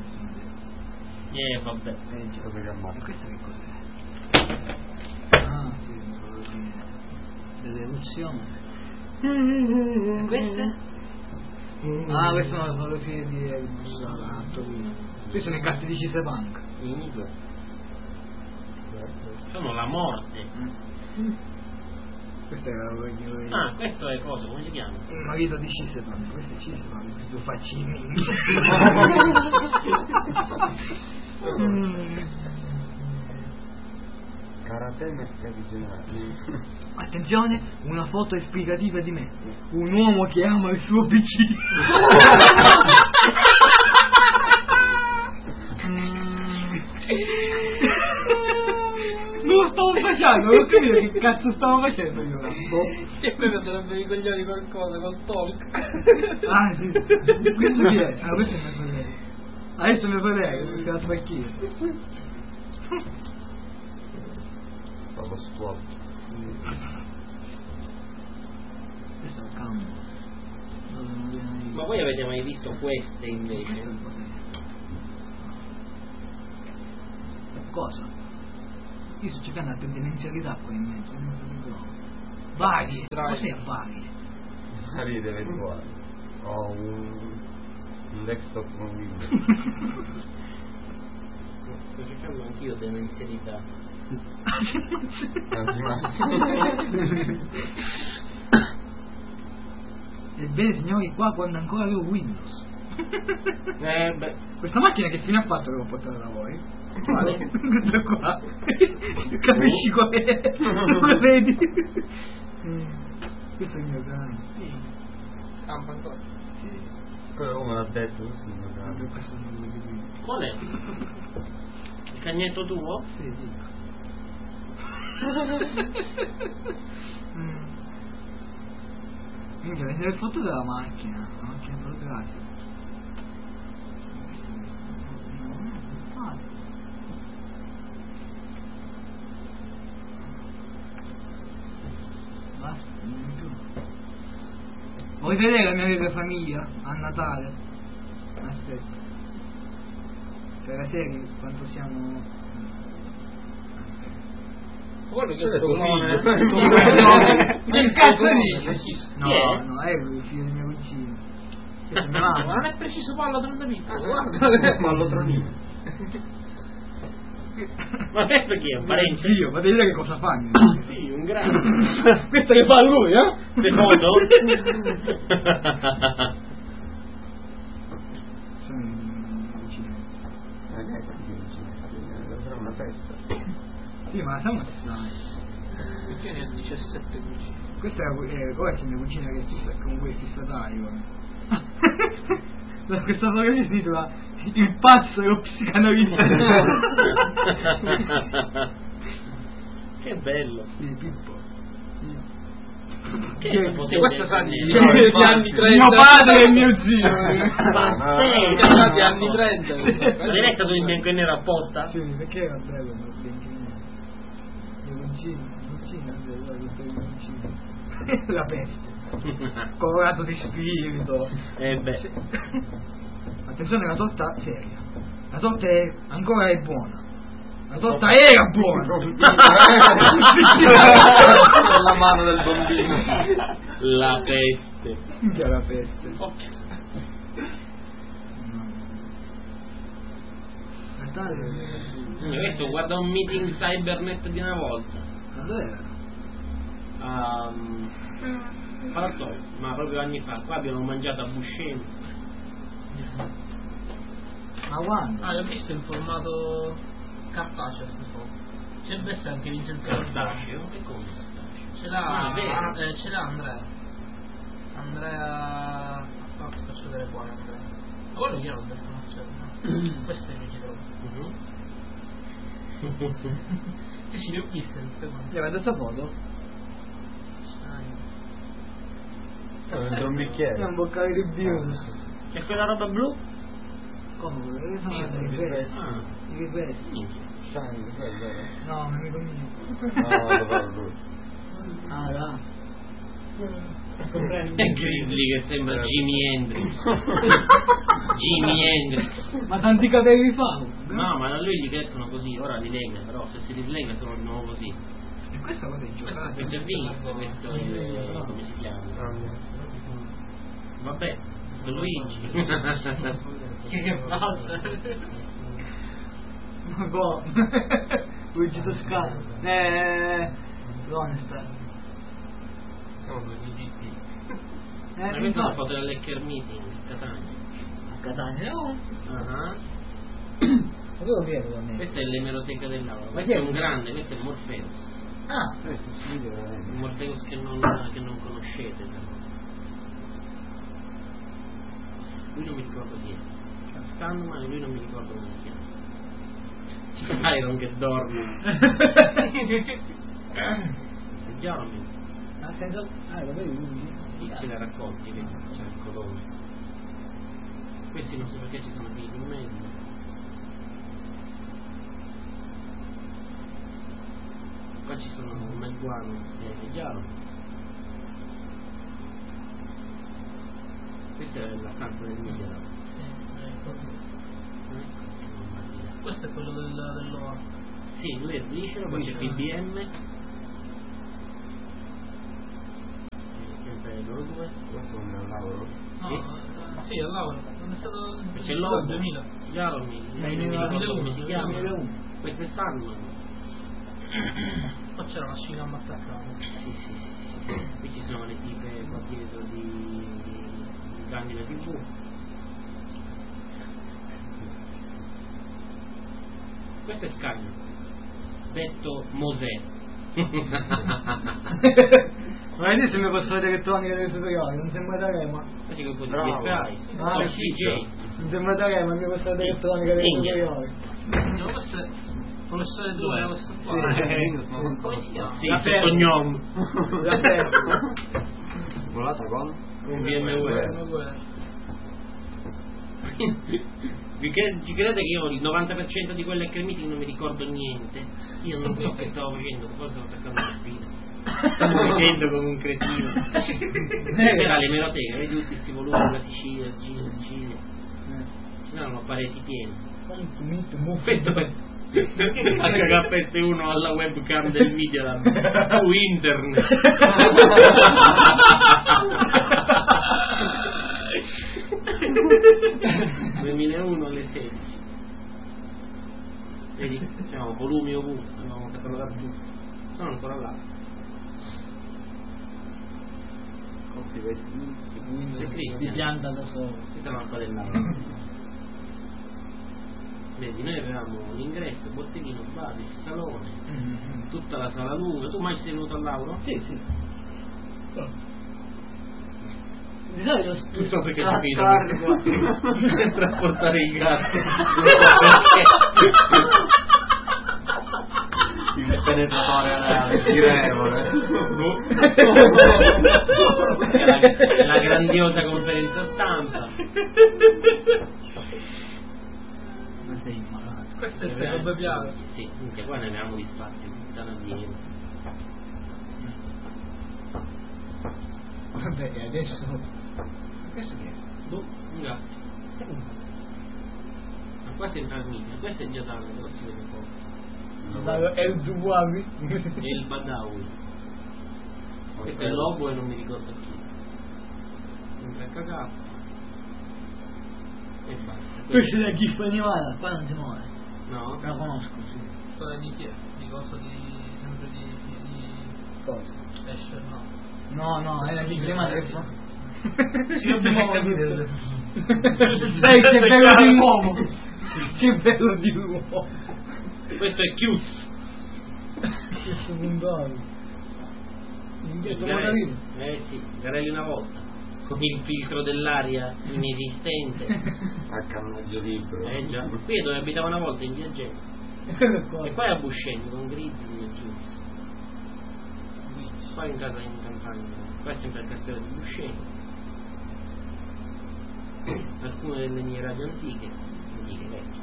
S4: Eh, vabbè.
S1: Cosa che
S6: E
S1: ammazza?
S6: questa che cos'è? Ah, sì, sono così. Dell'eruzione. E queste? Ah, queste sono le fotografie di Airbus a Torino. Queste sono i gatti di Cisepunk.
S4: Sono la morte.
S6: Questa è la voglio io.
S4: Ah, questo è cosa? Come si chiama?
S6: Il marito di Cisepunk, questo è Cisepunk, questo facci in minchia.
S1: Karate mercati generali.
S6: Attenzione, una foto esplicativa di me. Un uomo che ama il suo P C. Mm. Non sto speciale, non ho capito che cazzo stavo facendo io. Boh.
S2: E poi mi sarebbe ricogliere di qualcosa col talk.
S6: Ah sì, questo chi è? Ah, questo è mio collega. Adesso mio collega, perché la spacchina.
S1: Proprio scuola.
S6: Questo è un campo.
S4: Ma voi avete mai visto queste invece?
S6: Cosa? Io sto cercando la tendenzialità qua in mezzo, non so che trovo. Varie, cos'è varie?
S1: Varie eventuali. Ho un, un desktop con Windows.
S4: Sto cercando anch'io tendenzialità.
S1: Anzi, ma...
S6: Ebbene signori, qua quando ancora avevo Windows.
S4: Eh beh.
S6: Questa macchina che fine ha fatto che l'ho portata da voi? Quale? Questa qua. Capisci qual è? Non lo vedi? Mm. Questo è il mio cane.
S2: Sì. Campa ancora.
S6: Sì.
S1: Quello come l'ha detto, questo è il mio cane.
S6: Questo non lo vedo.
S4: Qual è? Il cagnetto tuo?
S6: Sì, sì. mm. Minchia, vedere le foto della macchina, la macchina fotografica. Basta, non più. Vuoi vedere la mia vera famiglia a Natale? Aspetta. Per la serie quanto siamo.
S2: Quello che
S1: Quello
S2: è
S1: è tuo
S2: nome.
S1: figlio.
S2: Che cazzo dici?
S6: No, no, è il figlio di mia cugina. Questa è mia
S2: Ma
S6: mamma.
S2: non è preciso pallo trenta piccolo,
S1: Guarda,
S2: guarda.
S1: pallotronino.
S4: Ma questo chi è? Un parente?
S6: Io, fate vedere che cosa fanno.
S4: Sì, un grande.
S6: Questo che fa lui, eh?
S4: Le foto?
S6: Sono in cucina.
S1: Sarà una festa.
S6: Sì, ma siamo strani.
S2: Perché ne ha diciassette cugini?
S6: Questa è, eh, ora c'è mia cugina che fissa con quei fissatario. Questa fotografia si intitola Il pazzo e lo psicanalista.
S4: Che bello.
S6: Sì, Pippo.
S4: Che
S6: Che-
S4: potete
S2: questo sa di-
S4: dire?
S6: Cioè,
S2: Gli anni trenta.
S6: mio padre e mio zio.
S4: Pazzesco.
S2: Sono di anni trenta.
S4: Ma l'hai letto in bianco e nero apposta?
S6: Sì, perché era bello, ma benché mio cugino, cugina, cugino. La peste. Colorato di spirito.
S4: Eh beh.
S6: Sì. Attenzione, la torta seria. La torta è ancora è buona. La torta era buona.
S1: La mano del bambino.
S4: La peste.
S6: Che la peste.
S4: Ok. Questo guarda un meeting cybernet di una volta.
S6: Quando era?
S4: Um, Palazzo, ma proprio anni fa. Qua abbiamo mangiato a Buscemi.
S6: Ma quando?
S2: Ah, l'ho visto in formato cartaceo queste foto. C'è il best anche Vincenzo
S4: Cartaceo? E come cartaceo?
S2: Ce l'ha,
S4: Ah, vero.
S2: eh, ce l'ha Andrea. Andrea. No, ti faccio vedere qua Andrea. Ma quello io l'ho detto, non c'è. No. Questo è il giro. Sì, sì, le ho viste tutte quante.
S6: Gli avete questa foto?
S1: Dentro un
S6: È
S1: bicchiere.
S6: un boccale di birra.
S4: E quella roba blu?
S6: Come? Che sono i riflessi?
S4: Ah,
S6: I riflessi?
S4: minchia.
S1: Shine, quello, vero?
S6: No, un amico mio.
S1: No, lo parlo lui.
S6: Ah, là.
S4: È Grizzly che sembra Jimi Hendrix. Jimi Hendrix.
S6: Ma tanti capelli fa?
S4: No, ma da lui gli crescono così, ora li lega, però se si dislega sono di nuovo così.
S6: E questa cosa è giocata.
S4: Questo è visto, questo è... come si chiama? Vabbè, Luigi.
S2: Che falsa.
S6: Ma boh. Luigi Toscano. Eh. Lonestar.
S1: Siamo due G T.
S6: Eh,
S4: Ma questa è una
S6: infatti.
S4: foto dell'Hacker Meeting, Catania.
S6: A Catania, no?
S4: Ah.
S6: Ma dove lo vedo da me?
S4: Questa è l'emeroteca dell'aula,
S6: Ma
S4: questo
S6: chi
S4: è
S6: è?
S4: un grande, questo è il Morpheus.
S6: Ah,
S1: Questo si vede
S4: Il
S1: veramente.
S4: Morpheus che non, che non conoscete però. Lui non mi ricordo chi è. C'è Sandman e lui non mi ricordo come si chiama. Iron che dorme. Già lo mi.
S6: Ah, senza... Ah, lo vedi lui?
S4: Sì, ce l'ha raccolti, vedi, c'è il colore. Questi non so perché ci sono finiti in mezzo. Qua ci sono un Meguano e Giaro. Questa è la stanza del media.
S2: Questo è quello del, dell'oro.
S4: Sì, lui è Blicero, poi c'è B B M. Sempre loro due.
S1: Questo è un lavoro.
S2: No,
S4: Sì.
S2: eh, sì, è l'oro. Non è stato
S4: C'è l'oro.
S2: duemila.
S4: Già lo mi.
S6: Nel
S4: Non mi ricordo come si chiama.
S6: duemilauno.
S4: Questo è Sandman.
S2: Qua c'era una scinamma attaccata.
S4: Sì, sì, sì, sì. Qui ci sono le tipe qua dietro di, di Grandine tivù. Questo è Scagno, detto Mosè.
S6: Ma vedi se mi posso vedere che tonica delle superiori, non sembra da Rema.
S4: Questi che così
S1: Bravo.
S4: fai.
S6: Ah,
S4: Oh,
S6: sì,
S4: C J.
S6: Non sembra da Rema, mi posso vedere che tonica delle
S4: India.
S6: superiori.
S2: No, questo è professore due, questo qua. Come si chiama?
S4: Sì,
S6: La
S4: il
S6: Ferro.
S4: cognome.
S6: La Ferro.
S1: Volata con?
S4: Un B M W. Vi cre- ci credete che io il novanta per cento di quelle che meeting non mi ricordo niente? Io non so che stavo facendo, forse stavo attaccando la spina. Stavo facendo come un cretino. Era l'emeroteca, vedi tutti questi volumi, la Sicilia, la Sicilia, la Sicilia. Ci sono pareti pieni.
S6: Quanto mito, muffo.
S4: Questo è H K S uno alla webcam del Media su internet. duemilauno alle sedici. Vedi? Siamo volumi ovunque, abbiamo attaccato da tutto. Sono ancora là.
S1: Costi vestiti.
S4: Le
S6: Si
S4: Christian.
S6: pianta da solo.
S4: Questa è una padellata. Vedi, noi avevamo l'ingresso, botteghino, bar, il salone, tutta la sala lunga. Tu mai sei venuto all'Auro?
S6: Sì, sì. Di solito
S4: Tu so perché
S6: ah,
S4: capito
S6: cargo.
S4: per trasportare i gatti.
S1: Il penetratore anale, girevole.
S4: la, la grandiosa conferenza stampa.
S6: Ma sei malato.
S2: Questo è il secondo piano.
S4: Sì, minchia, qua ne avevamo di spazio, puttana piena.
S6: Vabbè, e adesso... Questo che è?
S4: Boh, un gatto. Ma questo è in trasmissione, questo è già tanto, però si vede poco.
S6: Ma è il Duwawi?
S4: È il Badawi. Questo è il lobo e non mi ricordo chi. Un H K. E basta.
S6: Questa è la gif animata, qua non si muove.
S4: No?
S6: La conosco, sì.
S2: Quella di chi è? Di cosa di... sempre di... di...
S6: Cosa?
S2: Escher, no.
S6: No, no, è la gif animata che fa.
S2: Sì, abbiamo capito.
S6: Sai che bello di uomo! Che bello di uomo!
S4: Questo è Cute.
S6: Che secondario! Indietro
S4: Garelli.
S6: Modarino.
S4: Eh sì, Garelli una volta. Con il filtro dell'aria inesistente.
S1: A cannaggio libero.
S4: Eh già. Qui è dove abitava una volta in Via Gente. E poi a Buscemi con Grizzi e Cute. Qua in casa in campagna. Qua è sempre il castello di Buscemi. Alcune delle mie radio antiche, antiche vecchie.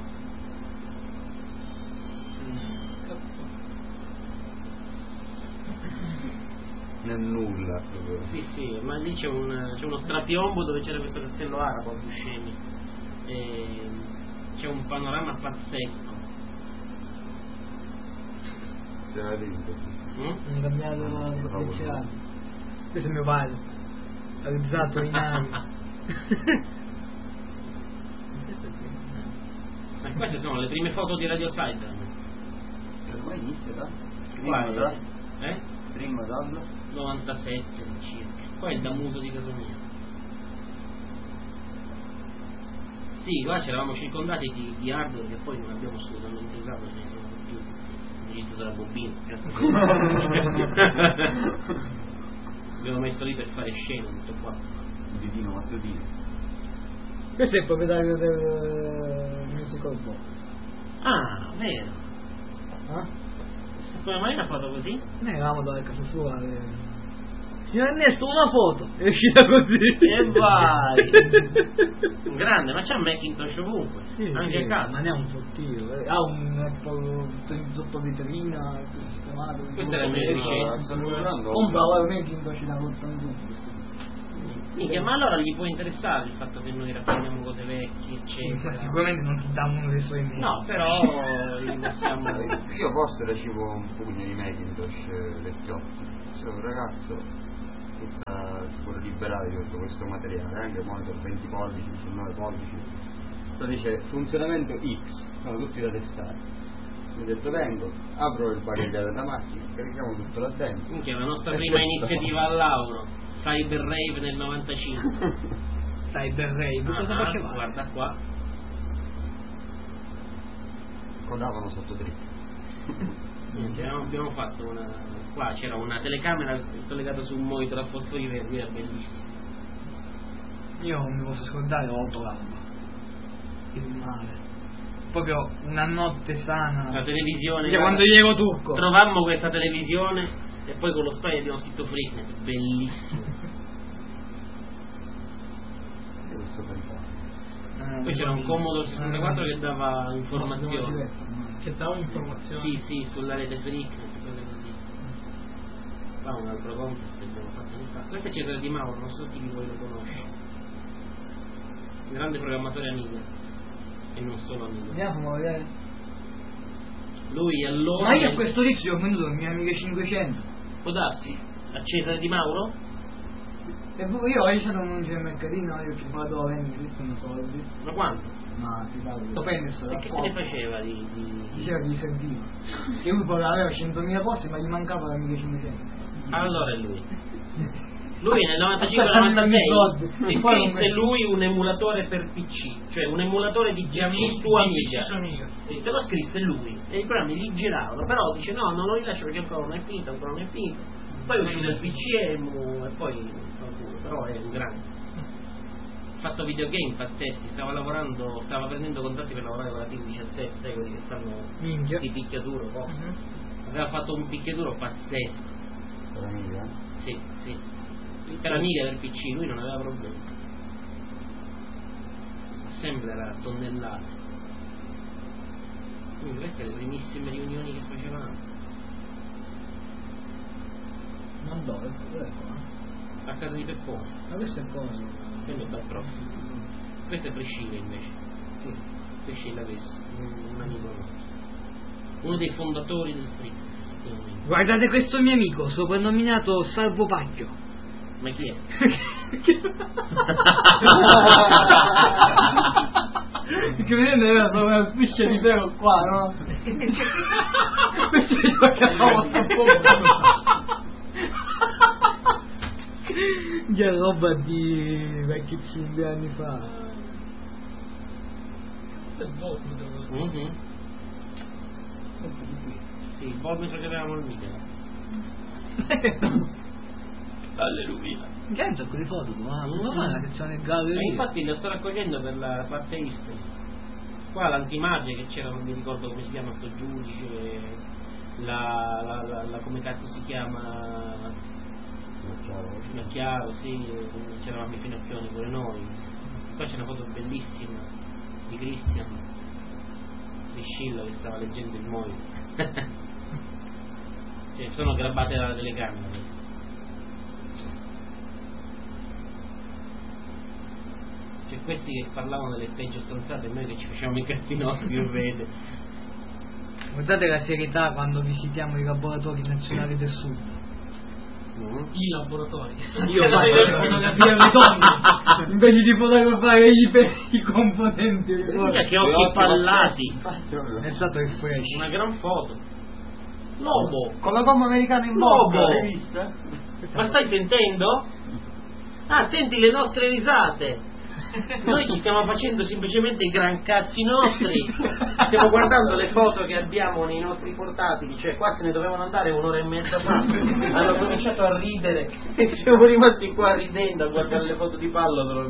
S1: Nel nulla proprio.
S4: Sì, sì, ma lì c'è, un, c'è uno strapiombo dove c'era questo castello arabo a Buscemi. E c'è un panorama pazzesco.
S1: Se la detto.
S4: Mm?
S6: Hanno cambiato la potenziale. Questo è mio padre. Ha usato i navi.
S4: Ma queste sono le prime foto di Radio Cyber.
S1: Come inizia da?
S4: Qua è, eh?
S1: Prima dal?
S4: novantasette circa. Qua è il Damuso di casa mia. Sì, qua c'eravamo circondati di, di hardware che poi non abbiamo assolutamente usato, ce ne siamo più utilizzato dalla bobina. Abbiamo messo lì per fare scena, tutto qua.
S1: Didino Mazzodino.
S6: Questo è il proprietario del Musical Box.
S4: Ah, vero.
S6: Eh?
S4: Come mai una foto così?
S6: Noi eravamo da casa sua e... Signor Ernesto, una foto! È uscita così!
S4: E vai! Un grande, ma c'ha un Macintosh ovunque,
S6: Sì,
S4: anche
S6: sì,
S4: a casa.
S6: ma ne ha un sottile, eh, ha un Apple sotto vetrina, sistemato.
S4: Questa è la mia licenza.
S6: Compra un Macintosh da ottantadue.
S4: Minchia, ma allora gli può interessare il fatto che noi raffiniamo cose vecchie,
S6: Ma
S4: eccetera.
S6: sicuramente non ti dà uno dei suoi amici.
S4: No, però gli possiamo...
S8: Io forse ricevo un pugno di Macintosh eh, vecchiotti. Sono un ragazzo che sta, si vuole liberare di tutto questo materiale, anche monitor venti pollici, diciannove pollici. Però dice funzionamento X, sono tutti da testare. Mi ho detto vengo, apro il bagagliaio della macchina, carichiamo tutto là dentro.
S4: Minchia, la nostra prima iniziativa a Lauro, Cyber Rave nel novantacinque.
S6: Cyber Rave, cosa
S4: Ah,
S6: faceva?
S4: guarda qua.
S8: Codavano sotto trip.
S4: Niente, abbiamo, abbiamo fatto una... qua c'era una telecamera collegata su un monitor a fosfori verdi, era bellissimo.
S6: Io non mi posso scordare l'autolamba. Il male. Proprio una notte sana.
S4: La televisione,
S6: Cioè,
S4: guarda,
S6: quando gli ero turco.
S4: trovammo questa televisione e poi con lo spray abbiamo scritto Freaknet, bellissimo.
S8: Io questo pensavo.
S6: Eh,
S4: Poi c'era un Commodore sessantaquattro che dava informazioni.
S2: Che dava informazioni.
S4: Sì, sì, sulla rete Freaknet, cose così. Qua un altro contest che abbiamo fatto anni fa. Questo è Cesare Di Mauro, non so chi di voi lo conosce. Grande programmatore Amiga. E non solo Amiga.
S6: Andiamo a vedere.
S4: Lui allora...
S6: Ma io a questo tizio ho venduto il mio Amiga cinquecento.
S4: Può darsi? A Cesare Di Mauro?
S6: E poi io ho iniziato un anuncio al mercatino, io ci vado a vendere, questi sono soldi.
S4: Ma quanto?
S6: Ma ti parlo, lo prende sto
S4: E che se ne faceva di... di...
S6: Diceva che gli serviva. Che lui poi aveva centomila posti ma gli mancava l'Amiga cinquecento.
S4: Allora è lui. Lui nel novantacinque novantasei si scrisse lui un emulatore per P C, cioè un emulatore di Giammi su Amiga. E se lo scrisse lui e i programmi gli giravano, però dice no, non lo rilascio perché ancora non è finito, ancora non è finito. Poi è uscito il P C Emu e poi però è un grande. Ha fatto videogame pazzeschi, stava lavorando, stava prendendo contatti per lavorare con la Team diciassette, sai quelli che stanno
S6: Minchia.
S4: di picchiaduro, posto. Uh-huh. Aveva fatto un picchiaduro pazzesco.
S8: Per Amiga?
S4: Sì, sì. Per Amiga del P C, lui non aveva problemi. Sempre era tonnellata. Quindi queste le primissime riunioni che facevamo.
S6: Ma dove? Dove è qua?
S4: A casa di Peppone.
S6: Ma questo è cosa?
S4: Quello è Bad Prof. Questo è Priscilla invece.
S6: Sì.
S4: Priscilla Vessi, un, un amico nostro. Uno dei fondatori del Freak.
S6: Guardate questo mio amico, soprannominato Salvo Pacchio.
S4: Ma chi è?
S6: Che vedete era proprio una specie di pelo qua, no? Questo giocavamo sta bomba. Già roba di vecchi cinque anni fa.
S4: Mm-hmm. Sì, il bolmetro che avevamo al Mica. Alleluia.
S6: Che hai un sacco di foto tu? Ma non fai una sezione
S4: E
S6: galleria?
S4: infatti lo sto raccogliendo per la parte history. Qua l'antimafia che c'era, non mi ricordo come si chiama sto giudice, la, la, la, la come cazzo si chiama, Finocchiaro, sì, c'eravamo i Finocchioni pure noi. Qua c'è una foto bellissima di Christian, di Scilla che stava leggendo il Moio. Cioè, sono grabbate dalla telecamera. Cioè questi che parlavano delle peggio stronzate e noi che ci facciamo i cazzi nostri, io vedo.
S6: Guardate la serietà quando visitiamo i laboratori nazionali del sud.
S4: Mm.
S2: I laboratori.
S6: Io faccio fotografie rotonde invece di fotografare i, pe- i componenti.
S4: Guarda che occhi pallati.
S6: È stato il fresh.
S4: Una gran foto. Lobo.
S6: Con la gomma americana in
S4: Lobo.
S6: bocca, l'hai vista?
S4: Ma stai sentendo? Ah, senti le nostre risate. Noi ci stiamo facendo semplicemente i gran cazzi nostri. Stiamo guardando le foto che abbiamo nei nostri portatili. Cioè qua se ne dovevano andare un'ora e mezza fa. Hanno cominciato a ridere e siamo rimasti qua ridendo a guardare le foto di Pallo.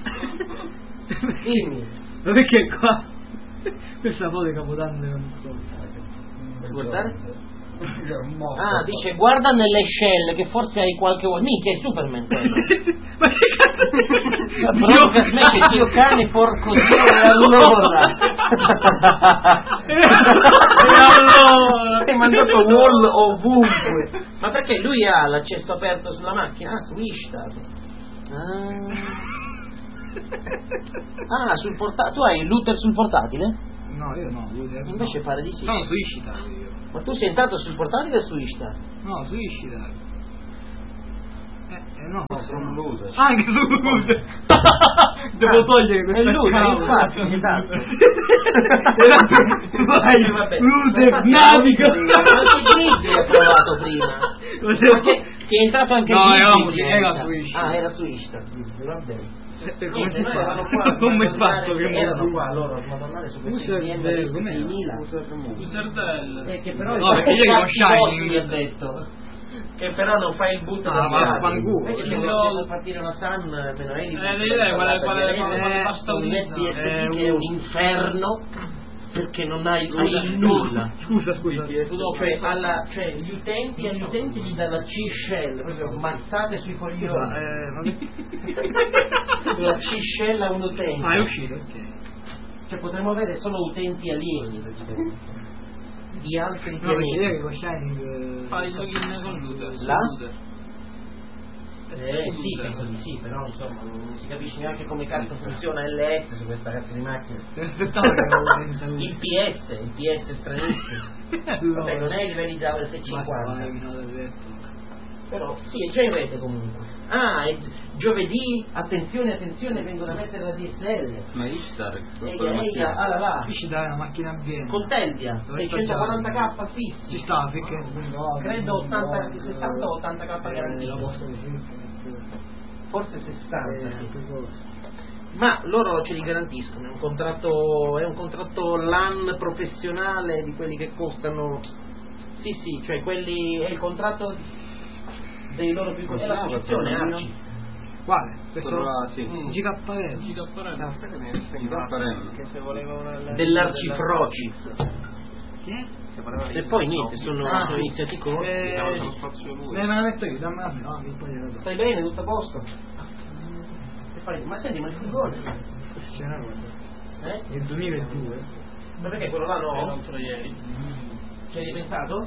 S4: Dimmi.
S6: Perché qua questa foto è Capodanno non so.
S4: Vuoi guardare? Ah, dice guarda nelle shell che forse hai qualche uovo. Minchia, è Superman quello.
S6: Ma che cazzo?
S4: Proprio per me che Dio cane, porco Dio, e allora
S6: E allora
S4: hai mandato wall ovunque. Ma perché lui ha l'accesso aperto sulla macchina? Ah, su Ishtar. Ah, ah sul portatile. Tu hai il looter sul portatile?
S6: No, io no, io
S4: Invece
S6: no.
S4: pare di sì.
S6: Sono su Ishtar io.
S4: Ma tu sei entrato sul portatile o su Ishtar?
S6: No, su Ishtar. Eh, eh no.
S8: Sono loser.
S6: Anche su Loser. Devo togliere questa
S4: È lui,
S6: cavolo.
S4: infatti, esatto.
S6: Vai,
S4: Vabbè.
S6: Loser, naviga.
S4: Anche Gigi ha provato prima. Ma che, che è entrato anche
S6: No,
S4: Gigi
S6: era-
S4: in
S6: era
S4: diretta.
S6: su Ishtar.
S4: Ah, era su Ishtar. Va bene.
S6: Come
S4: Niente,
S6: si
S4: noi
S6: fa?
S4: eravamo qua a
S6: Come hai
S4: smadonnare-
S6: fatto che
S4: erano
S6: non-
S4: qua loro a smadonnare su questo
S6: User
S4: I B M
S6: del- com'era?
S4: seimila.
S2: Userdell.
S4: Eh, che però
S6: No, perché ieri con Shining-
S4: mi ha detto che però non fa il boot
S6: Ah,
S4: degli
S6: ma
S4: altri.
S6: fanculo.
S4: Invece se
S2: Io-
S4: volevo partire una Sun meno
S2: Eh, lei quale- quale- quale basta
S4: un
S2: utilizzare?
S4: N T S D
S6: Eh,
S4: che è un inferno perché non hai, hai il nulla.
S6: Scusa, scusa.
S4: Cioè, alla, cioè gli utenti agli utenti gli dà la C-Shell, proprio mazzate sui coglioni.
S6: Eh, vabbè.
S4: La C-Shell a un utente.
S6: Ah, è uscito, ok.
S4: Cioè potremmo avere solo utenti alieni praticamente. Di altri
S6: No, perché
S4: pianeti.
S6: ieri con Shining...
S2: Fai il login con Luther.
S4: La?
S2: Luther.
S4: Eh sì, penso di sì, però insomma non si capisce neanche come cazzo funziona L S su questa cazzo di macchina. Il P S, il P S stranissimo. Vabbè, non è ai livelli di Java S cinquanta. Però sì, è già in rete comunque. Ah, e giovedì, attenzione, attenzione, vengono a mettere la D S L.
S8: Ma Ishtar,
S4: Ehi, ehi, ah là là.
S6: Capisci dare una macchina bien.
S4: Con Telvia, seicentoquaranta k
S6: Ci
S4: fissi.
S6: sta, perché...
S4: Credo ottanta, sessanta o ottanta k garantito. Forse sessanta, sì. Ma loro ce li garantiscono, è un contratto, è un contratto LAN professionale di quelli che costano. Sì, sì, cioè quelli, è il contratto dei loro più costosi. È l'associazione Arci.
S6: Quale? Questo...
S8: Quello là, sì.
S6: G K R.
S2: G K R.
S1: No, aspetta, mi è
S8: Trasparente.
S1: che se voleva una
S4: Dell'Arcifroci.
S6: Chi è?
S1: se voleva
S4: E poi niente, sono,
S6: Ah.
S4: sono iniziati i corsi.
S6: Eh,
S1: dava sullo spazio lui.
S6: Me la metto io, dammi la mia, no, mi poi gliela do.
S4: Stai bene, tutto a posto? Che fai? Ma senti, ma il frigone?
S6: C'è una cosa.
S4: Eh?
S6: Nel duemiladue.
S4: Ma perché quello là
S2: Era
S4: no?
S2: l'altro ieri.
S4: Ci hai ripensato?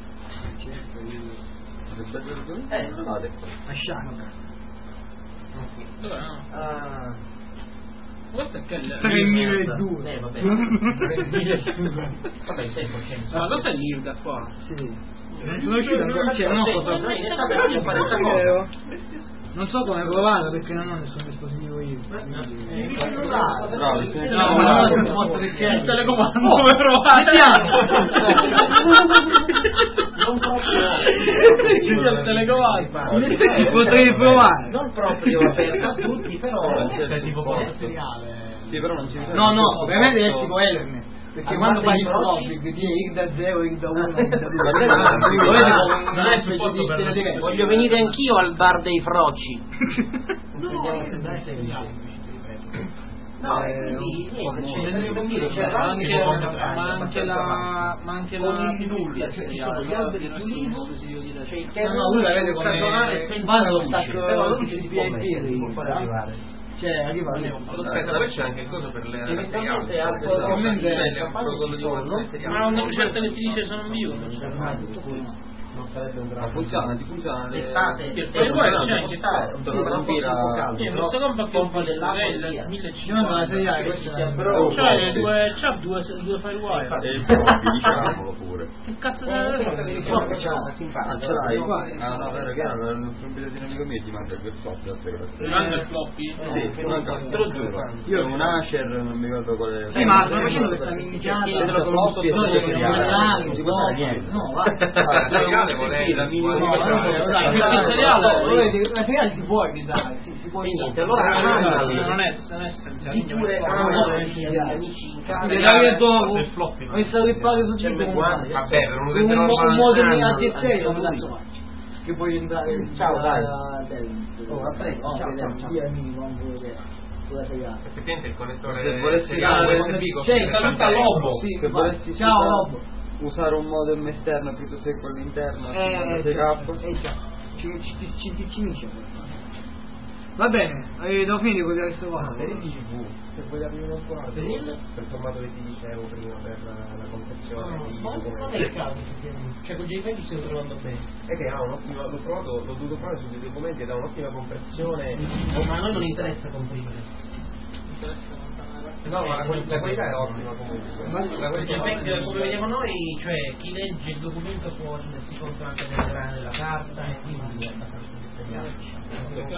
S4: Eh,
S8: no, adesso.
S6: A Shanghai.
S2: Dov'è? No.
S4: Ah,
S2: Questo è che è
S6: tremiladue.
S4: eh vabbè.
S6: Scusa.
S4: Vabbè, sei coscienza.
S2: Ma cos'è l'I R D A qua?
S6: Sì. Non sono riuscito ancora, cioè non ho potuto
S4: Noi in estate vogliamo fare questa cosa.
S6: Non so come provarlo perché non ho nessun dispositivo io.
S4: Eh,
S8: Bravo, il telecomando.
S6: No, ma non ho fatto
S2: Il
S6: perché
S2: telecomando come provare?
S4: Non proprio.
S2: Il telecomando.
S6: in effetti potrei provare.
S4: Non proprio aperto a tutti, però.
S8: Cioè, tipo Sì, però non ci vede.
S6: No, no, ovviamente è tipo Ethernet. Perché
S4: Ah,
S6: quando
S4: ma
S6: fai
S4: dei
S6: il
S4: proci?
S6: profit di I R da zero, I R da uno, I R da due.
S8: Ma dai,
S6: Volete
S8: ma-
S6: come
S2: non
S6: una
S2: è
S6: specie
S2: supporto
S6: di
S2: per
S6: stile
S2: la-
S6: diverso.
S4: Voglio venire anch'io al bar dei froci. No, e quindi niente, cioè, per dire, c'è
S2: Ma anche,
S4: l'altro-
S2: ma anche la ma anche la
S4: con il nulla, cioè ci sono gli alberi di ulivo, c'è il
S6: No, no, lui la vede come-
S4: stagionale senza
S6: va dallo
S4: luce,
S6: stacco
S4: però la luce
S6: di
S4: si può
S6: V I P
S4: mettere, si può fare
S6: no?
S4: arrivare.
S6: Cioè, arriva lì.
S1: Aspetta, poi c'è anche il coso per le
S4: Eventualmente
S1: altre
S4: altre
S1: cose.
S6: probabilmente
S1: C'è
S4: cose
S1: il protocollo di
S4: sono.
S1: materiale.
S2: ma una certa che ti dice sono vivo.
S4: Non sarebbe un
S8: Ma
S4: grande.
S8: funziona, ti funziona le-
S4: L'estate,
S2: Sì,
S4: eh,
S2: poi
S4: no,
S2: guarda,
S4: non
S2: c'è
S4: può
S2: anche
S4: stare,
S8: tutto.
S4: però un po'
S8: Tira-
S4: troppo caldo,
S2: Sì,
S4: però
S2: questo compra più un
S4: pompa dell'acqua
S2: dell'acqua
S4: via.
S6: Io
S2: millecinquecento.
S6: non la serie A, questa
S4: Si
S6: è
S4: abbro-
S2: Cioè, due, c'ha due, due firewire.
S8: E il proprio, diciamolo pure.
S2: Che cazzo
S4: Eh,
S2: deve
S4: però
S2: fare?
S4: il corpo c'ha, si
S8: Ah,
S4: impara.
S8: ce l'hai?
S6: Qua.
S8: Ah no, vero che era un bigliettino amico mio ti manca il software, altre cose.
S2: Manca il floppy?
S4: Eh,
S8: Sì, manca, te lo giuro.
S6: Io-
S8: Io ho un Acer, non mi ricordo quale.
S6: Sì, ma sto facendo questa minchiata.
S8: Sì, te lo conosco,
S6: No,
S8: non
S6: io
S8: si
S6: non
S8: può fare
S6: voglio
S8: non si può fare niente.
S6: No, va.
S8: Ah,
S1: La legale
S8: sì,
S1: voleva,
S8: sì, la mini-
S1: no,
S6: No, no, no, dai,
S2: Il
S6: dai,
S2: materiale-
S6: dai, la serie si può evitare, si si può
S4: E niente,
S6: evitare.
S4: allora
S2: Non
S4: mandali.
S2: è, non è essenziale.
S4: Di pure
S6: no,
S4: agli amici in casa.
S6: Sì, dai, dopo,
S2: del floppy, no?
S6: mi sta riparando su
S4: C'è
S6: tipo
S4: il
S6: un
S4: guante.
S1: Vabbè, per un
S6: un
S1: utente
S6: mo- un
S1: normale.
S6: modo di
S4: Ah,
S6: A T S
S4: no,
S6: non cazzo
S4: no.
S6: faccio. Che puoi entrare
S4: Ciao, dai.
S6: Oh,
S4: a presto,
S6: no,
S4: ciao,
S6: vedete,
S4: ciao, ciao.
S6: via amico, non vuoi vedere. Sulla serie A.
S1: Effettivamente il connettore
S8: Se volessi-
S1: seriale
S6: Ah,
S1: U S B costa
S6: c'è,
S1: sessanta
S6: saluta
S1: euro.
S6: Lobo.
S8: Sì,
S6: Sì,
S8: se
S6: vai.
S8: volessi
S6: Ciao
S8: citare-
S6: Lobo.
S3: usare un modem esterno piuttosto che quello interno.
S6: Eh,
S3: sei
S6: già,
S3: K.
S6: eh già, ci, ci, ci, ci, ci unisce. Va bene, eh, devo finire di copiare questo qua.
S1: Per il D C V, se vuoi aprire uno sguardo
S5: Per il?
S1: per il formato che ti dicevo prima per la, la confezione
S5: No,
S1: di
S5: ma non è il
S1: documenti.
S5: caso effettivamente. Cioè con JPEG ci stiamo trovando bene.
S1: È che ha un'ottima, l'ho provato, l'ho dovuto provare sui due documenti ed ha un'ottima compressione.
S5: Ma a noi non interessa comprimere.
S1: No, ma la, quali- la qualità è ottima comunque.
S6: Ma-
S1: La qualità è
S5: JPEG,
S1: ottima.
S5: come vediamo noi, cioè chi legge il documento può rendersi conto anche delle grane della carta e quindi è abbastanza dettagliato.